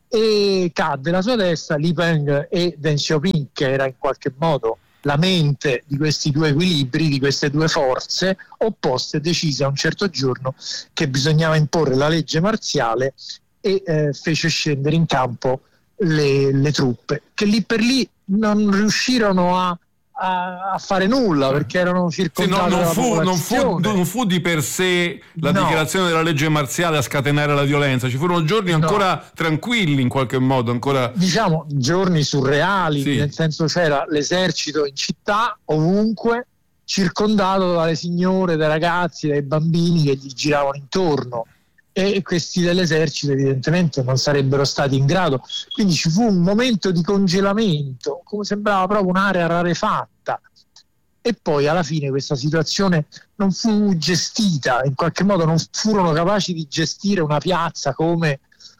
e cadde la sua testa. Li Peng e Deng Xiaoping, che era in qualche modo la mente di questi due equilibri, di queste due forze opposte, decise a un certo giorno che bisognava imporre la legge marziale e eh, fece scendere in campo le, le truppe, che lì per lì non riuscirono a, a, a fare nulla, perché erano circondati. Sì, no, non, fu, dalla non, fu, non fu di per sé la no. dichiarazione della legge marziale a scatenare la violenza, ci furono giorni ancora no. tranquilli in qualche modo, ancora diciamo giorni surreali, sì. nel senso c'era l'esercito in città, ovunque, circondato dalle signore, dai ragazzi, dai bambini che gli giravano intorno, e questi dell'esercito evidentemente non sarebbero stati in grado, quindi ci fu un momento di congelamento, come sembrava proprio un'area rarefatta, e poi alla fine questa situazione non fu gestita, in qualche modo non furono capaci di gestire una piazza come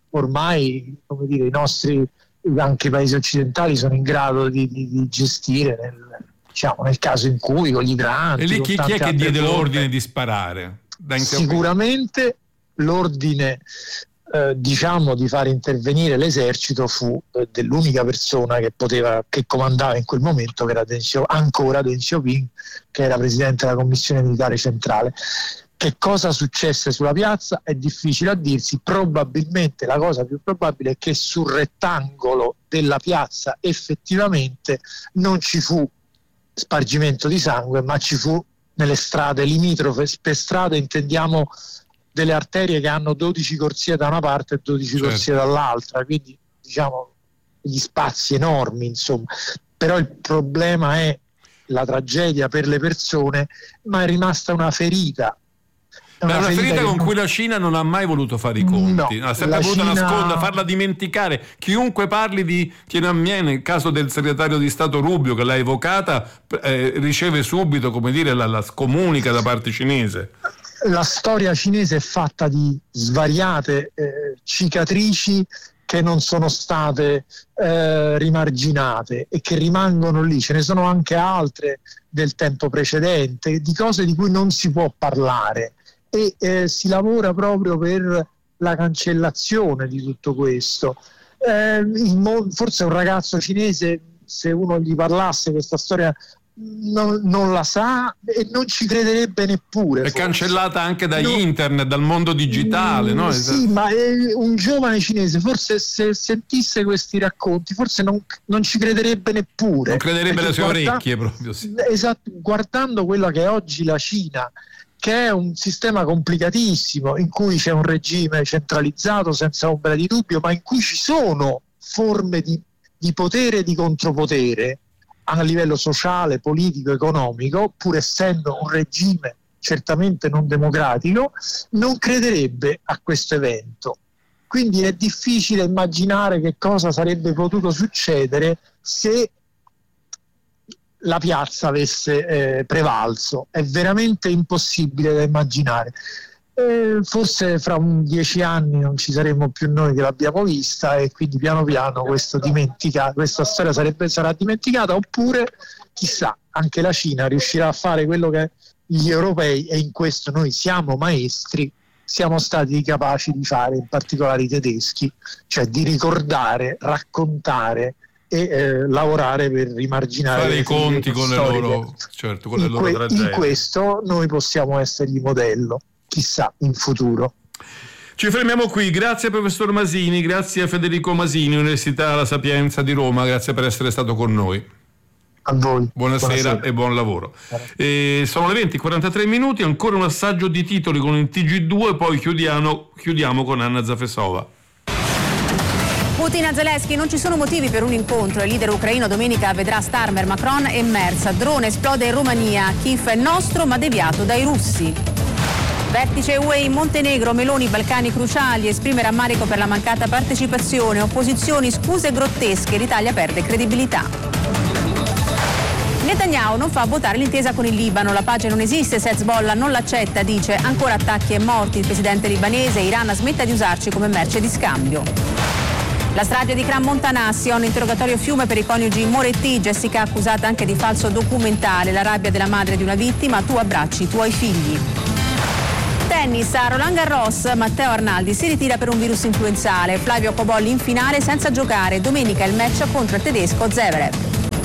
ormai, come dire, i nostri, anche i paesi occidentali sono in grado di, di, di gestire nel, diciamo, nel caso in cui con gli idranti. E lì chi, chi è che diede forme, l'ordine di sparare? Da sicuramente l'ordine eh, diciamo di far intervenire l'esercito fu eh, dell'unica persona che poteva, che comandava in quel momento, che era Deng Xiao, ancora Deng Xiaoping, che era presidente della commissione militare centrale. Che cosa successe sulla piazza è difficile a dirsi. Probabilmente la cosa più probabile è che sul rettangolo della piazza effettivamente non ci fu spargimento di sangue, ma ci fu nelle strade limitrofe. Per strade intendiamo delle arterie che hanno dodici corsie da una parte e dodici certo. corsie dall'altra, quindi diciamo gli spazi enormi, insomma. Però il problema è la tragedia per le persone, ma è rimasta una ferita. È una, una ferita, ferita con non... cui la Cina non ha mai voluto fare i conti, no, ha sempre voluto Cina... nascondere, farla dimenticare. Chiunque parli di Tiananmen, nel caso del segretario di Stato Rubio che l'ha evocata, eh, riceve subito, come dire, la, la scomunica da parte cinese. La storia cinese è fatta di svariate eh, cicatrici che non sono state eh, rimarginate e che rimangono lì. Ce ne sono anche altre del tempo precedente, di cose di cui non si può parlare, e eh, si lavora proprio per la cancellazione di tutto questo. Eh, il mo- forse un ragazzo cinese, se uno gli parlasse questa storia, Non, non la sa e non ci crederebbe neppure. È forse. Cancellata anche da no. internet, dal mondo digitale, mm, no? Sì, ma è un giovane cinese, forse se sentisse questi racconti, forse non, non ci crederebbe neppure. Non crederebbe le sue guarda, orecchie proprio. Sì. Esatto, guardando quella che è oggi la Cina, che è un sistema complicatissimo, in cui c'è un regime centralizzato senza ombra di dubbio, ma in cui ci sono forme di, di potere e di contropotere a livello sociale, politico, economico, pur essendo un regime certamente non democratico, non crederebbe a questo evento. Quindi è difficile immaginare che cosa sarebbe potuto succedere se la piazza avesse eh, prevalso. È veramente impossibile da immaginare. Eh, forse fra un dieci anni non ci saremmo più noi che l'abbiamo vista, e quindi piano piano questo dimentica, questa storia sarebbe, sarà dimenticata, oppure chissà, anche la Cina riuscirà a fare quello che gli europei, e in questo noi siamo maestri, siamo stati capaci di fare, in particolare i tedeschi, cioè di ricordare, raccontare e eh, lavorare per rimarginare, fare i conti con le loro, certo, con le loro que- tragedie. In questo noi possiamo essergli modello, chissà, in futuro. Ci fermiamo qui, grazie professor Masini, grazie a Federico Masini, Università La Sapienza di Roma, grazie per essere stato con noi. A voi. Buonasera, Buonasera. E buon lavoro. E sono le venti e quarantatré minuti, ancora un assaggio di titoli con il T G due, poi chiudiamo, chiudiamo con Anna Zafesova. Putin a Zelensky: non ci sono motivi per un incontro. Il leader ucraino domenica vedrà Starmer, Macron e Merz. Drone esplode in Romania. Kiev è nostro ma deviato dai russi. Vertice U E in Montenegro, Meloni, Balcani cruciali, esprime rammarico per la mancata partecipazione, opposizioni, scuse grottesche, l'Italia perde credibilità. Netanyahu non fa votare l'intesa con il Libano, la pace non esiste se Hezbollah non l'accetta, dice, ancora attacchi e morti, il presidente libanese, Iran smetta di usarci come merce di scambio. La strage di Cran Montanassi, un interrogatorio fiume per i coniugi Moretti, Jessica accusata anche di falso documentale, la rabbia della madre di una vittima, tu abbracci i tuoi figli. Tennis a Roland Garros, Matteo Arnaldi si ritira per un virus influenzale, Flavio Cobolli in finale senza giocare, domenica il match contro il tedesco Zverev.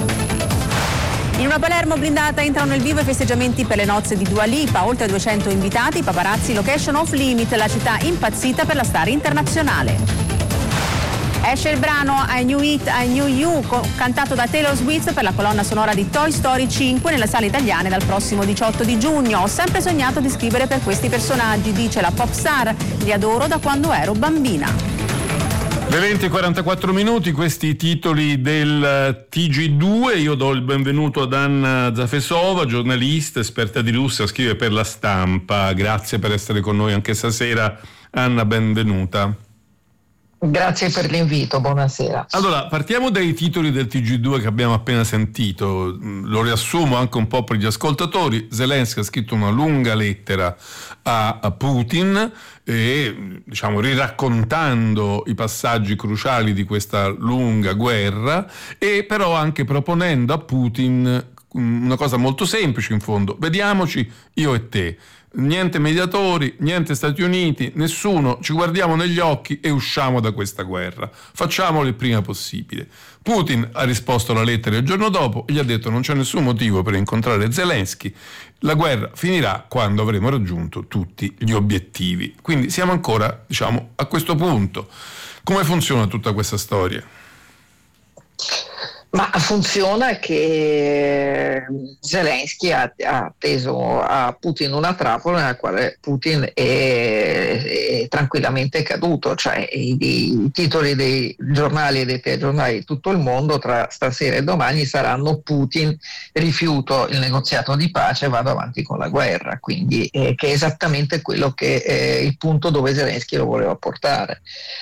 In una Palermo blindata entrano nel vivo i festeggiamenti per le nozze di Dua Lipa, oltre duecento invitati, paparazzi, location off limit, la città impazzita per la star internazionale. Esce il brano I Knew It, I Knew You, cantato da Taylor Swift per la colonna sonora di Toy Story cinque nelle sale italiane dal prossimo diciotto di giugno. Ho sempre sognato di scrivere per questi personaggi, dice la pop star, li adoro da quando ero bambina. Le venti e quarantaquattro minuti, questi i titoli del T G due. Io do il benvenuto ad Anna Zafesova, giornalista, esperta di Russia, scrive per La Stampa. Grazie per essere con noi anche stasera. Anna, benvenuta. Grazie per l'invito, buonasera. Allora, partiamo dai titoli del T G due che abbiamo appena sentito. Lo riassumo anche un po' per gli ascoltatori. Zelensky ha scritto una lunga lettera a, a Putin e, diciamo, riraccontando i passaggi cruciali di questa lunga guerra, e però anche proponendo a Putin una cosa molto semplice in fondo: vediamoci io e te. Niente mediatori, niente Stati Uniti, nessuno, ci guardiamo negli occhi e usciamo da questa guerra. Facciamolo il prima possibile. Putin ha risposto alla lettera il giorno dopo e gli ha detto: non c'è nessun motivo per incontrare Zelensky, la guerra finirà quando avremo raggiunto tutti gli obiettivi. Quindi siamo ancora, diciamo, a questo punto. Come funziona tutta questa storia? Ma funziona che Zelensky ha, ha teso a Putin una trappola nella quale Putin è, è tranquillamente caduto, cioè i, i titoli dei giornali e dei telegiornali di tutto il mondo tra stasera e domani saranno: Putin rifiuto il negoziato di pace e vado avanti con la guerra, quindi eh, che è esattamente quello che è il punto dove Zelensky lo voleva portare.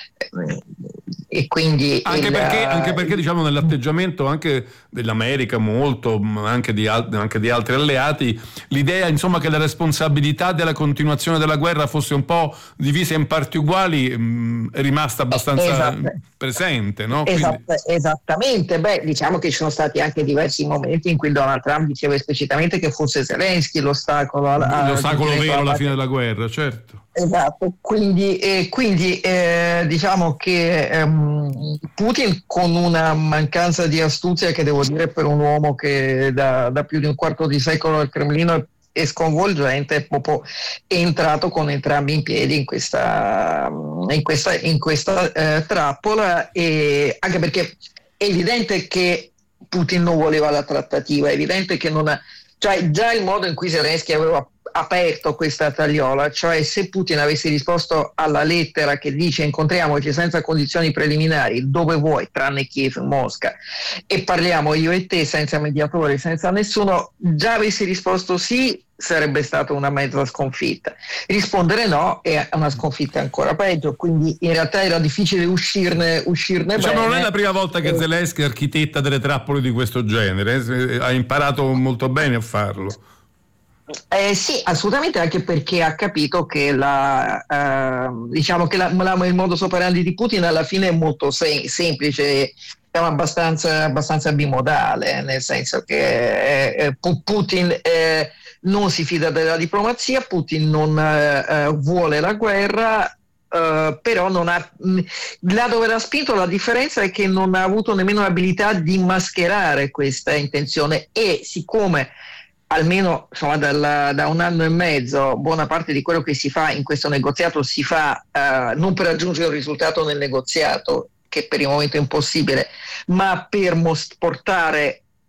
E quindi anche il, perché, anche perché diciamo nell'atteggiamento anche dell'America, molto anche di, anche di altri alleati, l'idea insomma che la responsabilità della continuazione della guerra fosse un po' divisa in parti uguali mh, è rimasta abbastanza esatto. presente, no? Esatto, Quindi... Esattamente, beh, diciamo che ci sono stati anche diversi momenti in cui Donald Trump diceva esplicitamente che fosse Zelensky l'ostacolo alla, l'ostacolo vero alla, alla fine della guerra, certo. Esatto, quindi, eh, quindi eh, diciamo che ehm, Putin, con una mancanza di astuzia che devo dire per un uomo che da, da più di un quarto di secolo al Cremlino è sconvolgente, è proprio entrato con entrambi in piedi in questa, in questa, in questa eh, trappola, e anche perché è evidente che Putin non voleva la trattativa, è evidente che non ha, cioè già il modo in cui Zelensky aveva aperto questa tagliola, cioè se Putin avesse risposto alla lettera che dice incontriamoci senza condizioni preliminari dove vuoi tranne Kiev, Mosca, e parliamo io e te senza mediatori, senza nessuno, già avesse risposto sì, sarebbe stata una mezza sconfitta. Rispondere no è una sconfitta ancora peggio, quindi in realtà era difficile uscirne, uscirne diciamo, bene. Non è la prima volta che eh. Zelensky architetta delle trappole di questo genere, ha imparato molto bene a farlo. Eh, sì, assolutamente, anche perché ha capito che la, eh, diciamo che la, la, il modus operandi di Putin alla fine è molto sem- semplice, è abbastanza, abbastanza bimodale, nel senso che eh, Putin eh, non si fida della diplomazia, Putin non eh, vuole la guerra. Uh, però non ha, mh, là dove l'ha spinto la differenza è che non ha avuto nemmeno l'abilità di mascherare questa intenzione, e siccome almeno insomma dal, da un anno e mezzo buona parte di quello che si fa in questo negoziato si fa uh, non per raggiungere un risultato nel negoziato, che per il momento è impossibile, ma per most- portare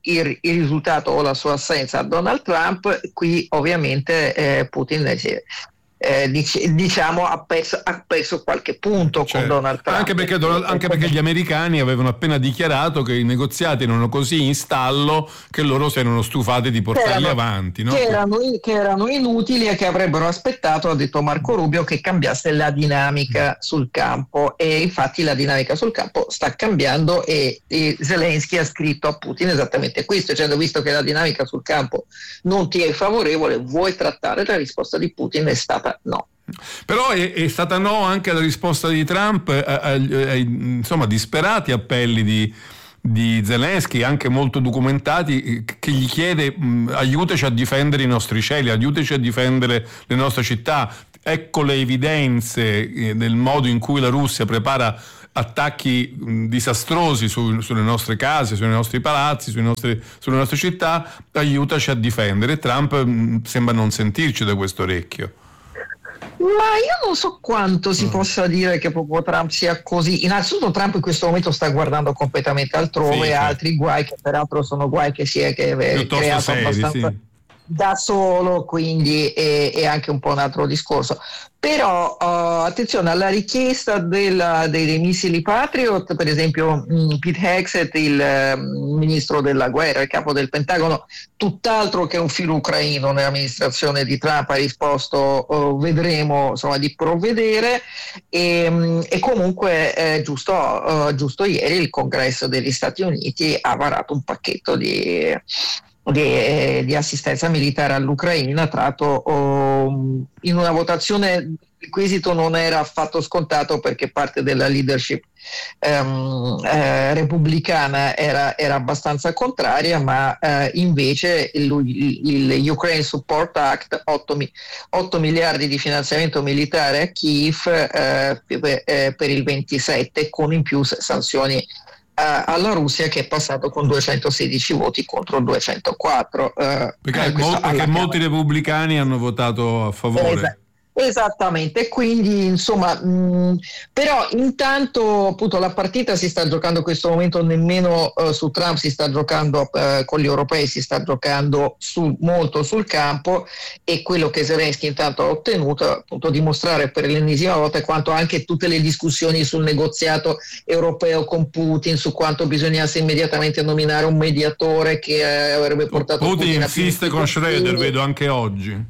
il, il risultato o la sua assenza a Donald Trump, qui ovviamente eh, Putin si Eh, dic- diciamo ha perso, ha perso qualche punto cioè, con Donald Trump, anche perché, Donald, anche perché gli americani avevano appena dichiarato che i negoziati erano così in stallo che loro si erano stufati di portarli erano, avanti, no? che, erano, che erano inutili e che avrebbero aspettato, ha detto Marco Rubio, che cambiasse la dinamica sul campo, e infatti la dinamica sul campo sta cambiando, e, e Zelensky ha scritto a Putin esattamente questo, dicendo: visto che la dinamica sul campo non ti è favorevole, vuoi trattare? La risposta di Putin è stata no. Però è, è stata no anche la risposta di Trump ai, ai insomma disperati appelli di, di Zelensky, anche molto documentati, che gli chiede: mh, aiutaci a difendere i nostri cieli, aiutaci a difendere le nostre città. Ecco le evidenze eh, del modo in cui la Russia prepara attacchi mh, disastrosi su, sulle nostre case, sui nostri palazzi, sui nostri, sulle nostre città. Aiutaci a difendere. Trump mh, sembra non sentirci da questo orecchio. Ma io non so quanto si possa dire che proprio Trump sia così. Innanzitutto Trump in questo momento sta guardando completamente altrove, sì, altri guai, che peraltro sono guai che si è che è creato seri, abbastanza sì. da solo, quindi è, è anche un po' un altro discorso. Però uh, attenzione alla richiesta della, dei, dei missili Patriot, per esempio mh, Pete Hegseth, il uh, ministro della guerra, il capo del Pentagono, tutt'altro che un filo ucraino nell'amministrazione di Trump, ha risposto uh, vedremo, insomma, di provvedere, e, mh, e comunque eh, giusto, uh, giusto ieri il Congresso degli Stati Uniti ha varato un pacchetto di Di, di assistenza militare all'Ucraina, tra l'altro oh, in una votazione il quesito non era affatto scontato, perché parte della leadership um, eh, repubblicana era, era abbastanza contraria, ma eh, invece il, il, il Ukraine Support Act, otto miliardi di finanziamento militare a Kiev eh, per, eh, per il ventisette, con in più sanzioni alla Russia, che è passato con duecentosedici voti contro duecentoquattro. Eh, perché molti, perché molti repubblicani hanno votato a favore. Esatto. Esattamente, quindi insomma, mh, però intanto appunto la partita si sta giocando in questo momento nemmeno uh, su Trump, si sta giocando uh, con gli europei, si sta giocando su, molto sul campo, e quello che Zelensky intanto ha ottenuto è appunto dimostrare per l'ennesima volta quanto anche tutte le discussioni sul negoziato europeo con Putin, su quanto bisognasse immediatamente nominare un mediatore che uh, avrebbe portato Putin, Putin insiste con Schroeder, vedo anche oggi.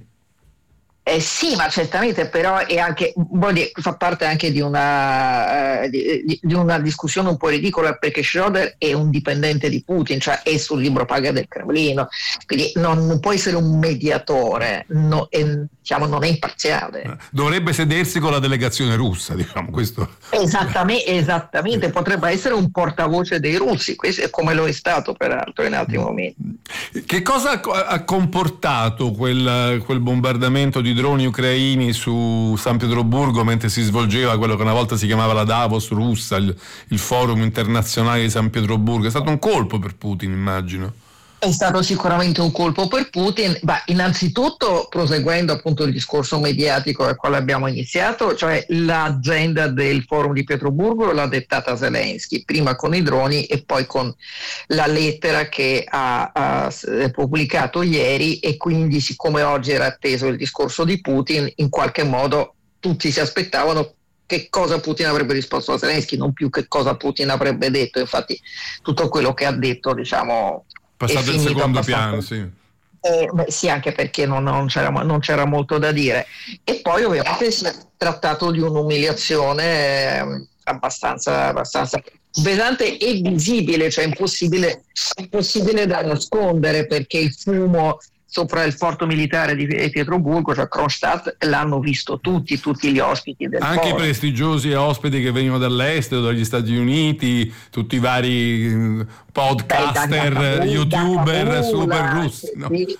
Eh sì, ma certamente, però è anche, dire, fa parte anche di una, uh, di, di una discussione un po' ridicola, perché Schroeder è un dipendente di Putin, cioè è sul libro paga del Cremlino, quindi non, non può essere un mediatore, no, è, diciamo, non è imparziale. Dovrebbe sedersi con la delegazione russa, diciamo questo. Esattamente, esattamente, potrebbe essere un portavoce dei russi, questo è come lo è stato peraltro in altri momenti. Che cosa ha comportato quel, quel bombardamento di droni ucraini su San Pietroburgo mentre si svolgeva quello che una volta si chiamava la Davos russa, il, il forum internazionale di San Pietroburgo? È stato un colpo per Putin, immagino. È stato sicuramente un colpo per Putin, ma innanzitutto proseguendo appunto il discorso mediatico al quale abbiamo iniziato, cioè l'agenda del forum di Pietroburgo l'ha dettata Zelensky, prima con i droni e poi con la lettera che ha, ha pubblicato ieri, e quindi siccome oggi era atteso il discorso di Putin, in qualche modo tutti si aspettavano che cosa Putin avrebbe risposto a Zelensky, non più che cosa Putin avrebbe detto. Infatti tutto quello che ha detto, diciamo, passato in secondo piano, sì. Eh, beh, sì, anche perché non, non, c'era, non c'era molto da dire. E poi ovviamente si è trattato di un'umiliazione eh, abbastanza, abbastanza pesante e visibile, cioè impossibile, impossibile da nascondere, perché il fumo sopra il porto militare di Pietroburgo, cioè Kronstadt, l'hanno visto tutti, tutti gli ospiti del anche foro. I prestigiosi ospiti che venivano dall'estero, dagli Stati Uniti, tutti i vari podcaster, Beh, youtuber, Kabul, super russi. No. Sì.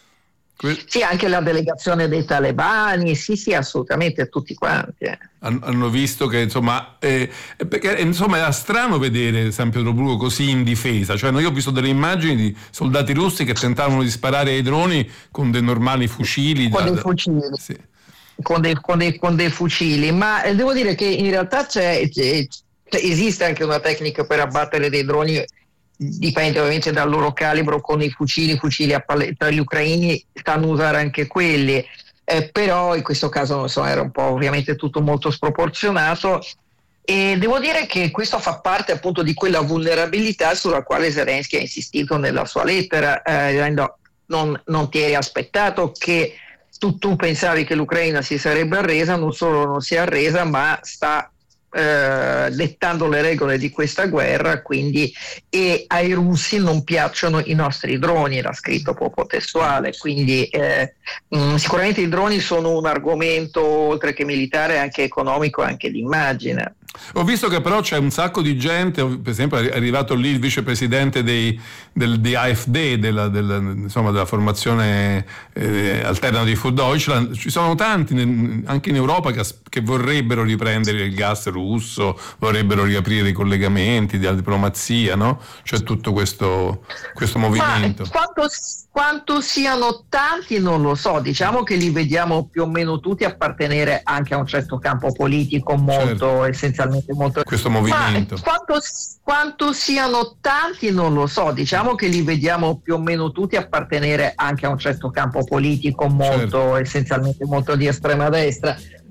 Sì, anche la delegazione dei talebani, sì sì, assolutamente, tutti quanti. Eh. Hanno visto che insomma, eh, perché insomma era strano vedere San Pietroburgo così indifesa, cioè io ho visto delle immagini di soldati russi che tentavano di sparare ai droni con dei normali fucili. Con da, dei fucili. Sì. Con, dei, con, dei, con dei fucili, ma eh, devo dire che in realtà c'è, c'è, esiste anche una tecnica per abbattere dei droni dipende ovviamente dal loro calibro con i fucili, fucili a paletta, gli ucraini stanno a usare anche quelli, eh, però in questo caso insomma, era un po' ovviamente tutto molto sproporzionato. E devo dire che questo fa parte appunto di quella vulnerabilità sulla quale Zelensky ha insistito nella sua lettera, eh, no, non, non ti eri aspettato che tu, tu pensavi che l'Ucraina si sarebbe arresa, non solo non si è arresa, ma sta eh, dettando le regole di questa guerra, quindi e ai russi non piacciono i nostri droni, l'ha scritto proprio testuale, quindi eh, mh, sicuramente i droni sono un argomento oltre che militare anche economico, anche di immagine. Ho visto che però c'è un sacco di gente, per esempio è arrivato lì il vicepresidente dei, del, di A F D, della, della, insomma, della formazione eh, Alternative für Deutschland. Ci sono tanti nel, anche in Europa che, che vorrebbero riprendere il gas russo, vorrebbero riaprire i collegamenti della diplomazia, no? C'è tutto questo, questo movimento. Ma quanto, quanto siano tanti non lo so, diciamo che li vediamo più o meno tutti appartenere anche a un certo campo politico molto certo. essenzialmente molto questo movimento. Ma quanto, quanto siano tanti non lo so, diciamo che li vediamo più o meno tutti appartenere anche a un certo campo politico molto certo. essenzialmente molto di estrema destra.